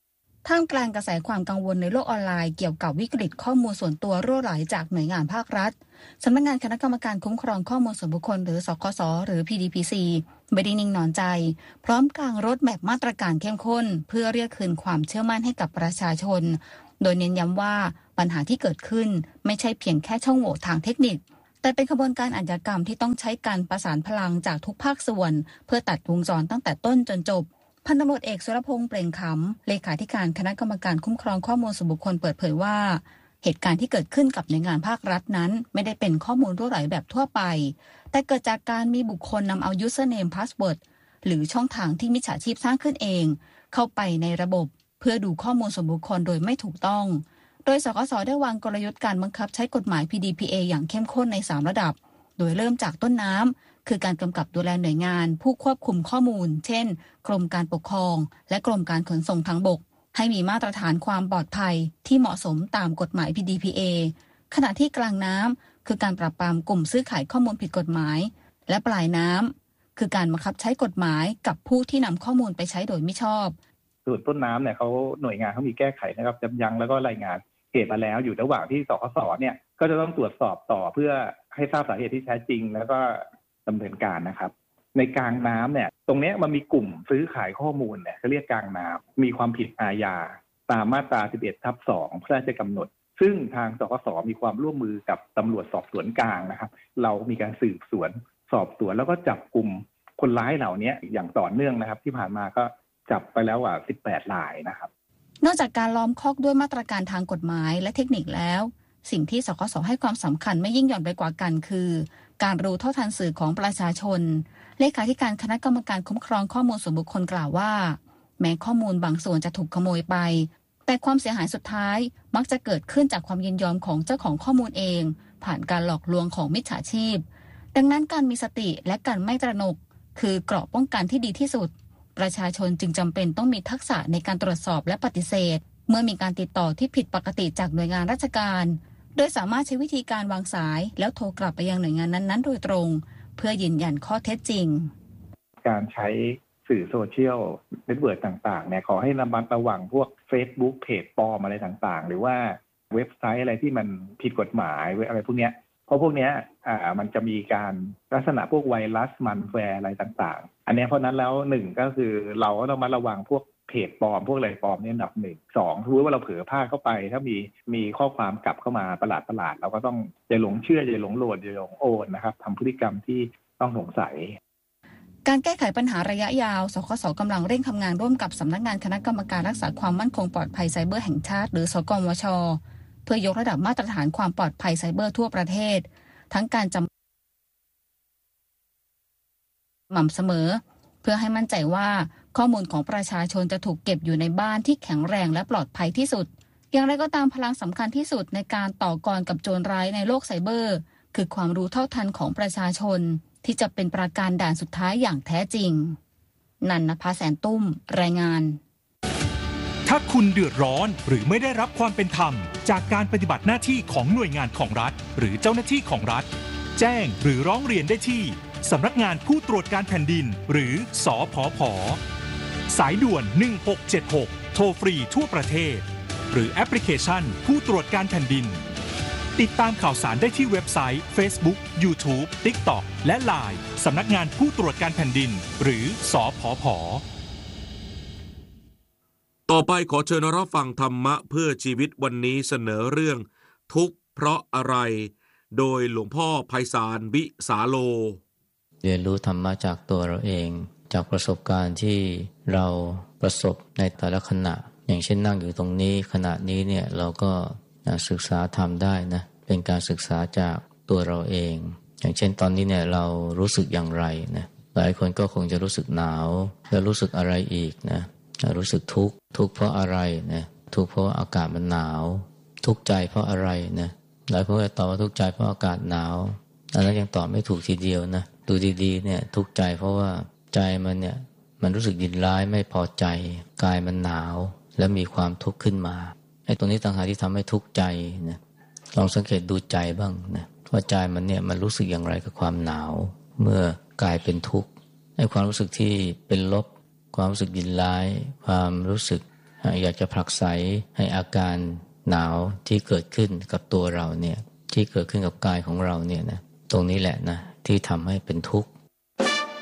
ท่ามกลางกระแสความกังวลในโลกออนไลน์เกี่ยวกับวิกฤตข้อมูลส่วนตัวรั่วไหลจากหน่วยงานภาครัฐสำนักงานคณะกรรมการคุ้มครองข้อมูลส่วนบุคคลหรือสคสหรือ พี ดี พี ซี ไม่ได้นิ่งนอนใจพร้อมกางรถแมพมาตรการเข้มข้นเพื่อเรียกคืนความเชื่อมั่นให้กับประชาชนโดยเน้นย้ำว่าปัญหาที่เกิดขึ้นไม่ใช่เพียงแค่ช่องโหว่ทางเทคนิคแต่เป็นขบวนการอาชญากรรมที่ต้องใช้การประสานพลังจากทุกภาคส่วนเพื่อตัดวงจรตั้งแต่ต้นจนจบพันตำรวจเอกสุรพงษ์เปล่งขำเลขาธิการคณะกรรมการคุ้มครองข้อมูลส่วนบุคคลเปิดเผยว่าเหตุการณ์ที่เกิดขึ้นกับหน่วยงานภาครัฐนั้นไม่ได้เป็นข้อมูลรั่วไหลแบบทั่วไปแต่เกิดจากการมีบุคคลนำเอา username password หรือช่องทางที่มิจฉาชีพสร้างขึ้นเองเข้าไปในระบบเพื่อดูข้อมูลส่วนบุคคลโดยไม่ถูกต้องโดยสคสได้วางกลยุทธ์การบังคับใช้กฎหมาย พี ดี พี เอ อย่างเข้มข้นในสามระดับโดยเริ่มจากต้นน้ำคือการกำกับดูแลหน่วยงานผู้ควบคุมข้อมูลเช่นกรมการปกครองและกรมการขนส่งทางบกให้มีมาตรฐานความปลอดภัยที่เหมาะสมตามกฎหมาย พี ดี พี เอ ขณะที่กลางน้ำคือการปราบปรามกลุ่มซื้อขายข้อมูลผิดกฎหมายและปลายน้ำคือการบังคับใช้กฎหมายกับผู้ที่นำข้อมูลไปใช้โดยมิชอบส่วนต้นน้ำเนี่ยเขาหน่วยงานเขามีแก้ไขนะครับยับยั้งแล้วก็รายงานเหตุมาแล้วอยู่ระหว่างที่สคสเนี่ยก็จะต้องตรวจสอบต่อเพื่อให้ทราบสาเหตุที่แท้จริงแล้วก็ดำเนินการนะครับในกลางน้ำเนี่ยตรงนี้มันมีกลุ่มซื้อขายข้อมูลเนี่ยเขาเรียกกลางน้ำมีความผิดอาญาตามมาตรา สิบเอ็ดทับสอง พระราชกำหนดซึ่งทางสคสมีความร่วมมือกับตำรวจสอบสวนกลางนะครับเรามีการสืบสวนสอบสวนแล้วก็จับกลุ่มคนร้ายเหล่านี้อย่างต่อเนื่องนะครับที่ผ่านมาก็จับไปแล้วกว่าสิบแปดรายนะครับนอกจากการล้อมคอกด้วยมาตรการทางกฎหมายและเทคนิคแล้วสิ่งที่สคสให้ความสำคัญไม่ยิ่งหย่อนไปกว่ากันคือการรู้เท่าทันสื่อของประชาชนเลขาธิการคณะกรรมการคุ้มครองข้อมูลส่วนบุคคลกล่าวว่าแม้ข้อมูลบางส่วนจะถูกขโมยไปแต่ความเสียหายสุดท้ายมักจะเกิดขึ้นจากความยินยอมของเจ้าของข้อมูลเองผ่านการหลอกลวงของมิจฉาชีพดังนั้นการมีสติและการไม่ตระหนกคือเกราะป้องกันที่ดีที่สุดประชาชนจึงจำเป็นต้องมีทักษะในการตรวจสอบและปฏิเสธเมื่อมีการติดต่อที่ผิดปกติจากหน่วยงานราชการโดยสามารถใช้วิธีการวางสายแล้วโทรกลับไปยังหน่วยงานนั้นๆโดยตรงเพื่อยืนยันข้อเท็จจริงการใช้สื่อโซเชียลเน็ตเวิร์คต่างๆเนี่ยขอให้ระมัดระวังพวก Facebook เพจปลอมอะไรต่างๆหรือว่าเว็บไซต์อะไรที่มันผิดกฎหมายอะไรพวกนี้เพราะพวกนี้อ่ามันจะมีการลักษณะพวกไวรัสมันแวร์อะไรต่างๆอันนี้เพราะนั้นแล้วหนึ่งก็คือเราก็ต้องมาระวังพวกเพจปลอมพวกอะไรปลอมนี่อันดับหนึ่งสองรู้ว่าเราเผลอพลาดเข้าไปถ้ามีมีข้อความกลับเข้ามาประหลาดประหลาดเราก็ต้องอย่าหลงเชื่ออย่าหลงโหลดอย่าหลงโอนนะครับทำพฤติกรรมที่ต้องสงสัยการแก้ไขปัญหาระยะยาวสคสกำลังเร่งทำงานร่วมกับสำนักงานคณะกรรมการรักษาความมั่นคงปลอดภัยไซเบอร์แห่งชาติหรือสกมช.เพื่อยกระดับมาตรฐานความปลอดภัยไซเบอร์ทั่วประเทศทั้งการจำหม่ำเสมอเพื่อให้มั่นใจว่าข้อมูลของประชาชนจะถูกเก็บอยู่ในบ้านที่แข็งแรงและปลอดภัยที่สุดอย่างไรก็ตามพลังสำคัญที่สุดในการต่อกรกับโจรร้ายในโลกไซเบอร์คือความรู้เท่าทันของประชาชนที่จะเป็นประการด่านสุดท้ายอย่างแท้จริงนันนภาแสนตุ้มรายงานถ้าคุณเดือดร้อนหรือไม่ได้รับความเป็นธรรมจากการปฏิบัติหน้าที่ของหน่วยงานของรัฐหรือเจ้าหน้าที่ของรัฐแจ้งหรือร้องเรียนได้ที่สำนักงานผู้ตรวจการแผ่นดินหรือสผผ.สายด่วนหนึ่งหกเจ็ดหกโทรฟรีทั่วประเทศหรือแอปพลิเคชันผู้ตรวจการแผ่นดินติดตามข่าวสารได้ที่เว็บไซต์ Facebook YouTube TikTok และ ไลน์ สำนักงานผู้ตรวจการแผ่นดินหรือสผผ. ต่อไปขอเชิญรับฟังธรรมะเพื่อชีวิตวันนี้เสนอเรื่องทุกข์เพราะอะไรโดยหลวงพ่อไพศาลวิสาโลเรียนรู้ธรรมะจากตัวเราเองจากประสบการณ์ที่เราประสบในแต่ละขณะอย่างเช่นนั่งอยู่ตรงนี้ขณะนี้เนี่ยเราก็ศึกษาธรรมได้นะเป็นการศึกษาจากตัวเราเองอย่างเช่นตอนนี้เนี่ยเรารู้สึกอย่างไรนะหลายคนก็คงจะรู้สึกหนาวแล้วรู้สึกอะไรอีกนะรู้สึกทุกข์ทุกข์เพราะอะไรนะทุกข์เพราะอากาศมันหนาวทุกข์ใจเพราะอะไรนะหลายคนจะตอบว่าทุกข์ใจเพราะอากาศหนาวอันนั้นยังตอบไม่ถูกทีเดียวนะดูดีๆเนี่ยทุกข์ใจเพราะว่าใจมันเนี่ยมันรู้สึกยินร้ายไม่พอใจกายมันหนาวและมีความทุกข์ขึ้นมาไอ้ตรงนี้ต่างหากที่ทำให้ทุกข์ใจนะลองสังเกตดูใจบ้างนะว่าใจมันเนี่ยมันรู้สึกอย่างไรกับความหนาวเมื่อกายเป็นทุกข์ไอ้ความรู้สึกที่เป็นลบความรู้สึกยินร้ายความรู้สึกอยากจะผลักไสให้อาการหนาวที่เกิดขึ้นกับตัวเราเนี่ยที่เกิดขึ้นกับกายของเราเนี่ยนะตรงนี้แหละนะที่ทำให้เป็นทุกข์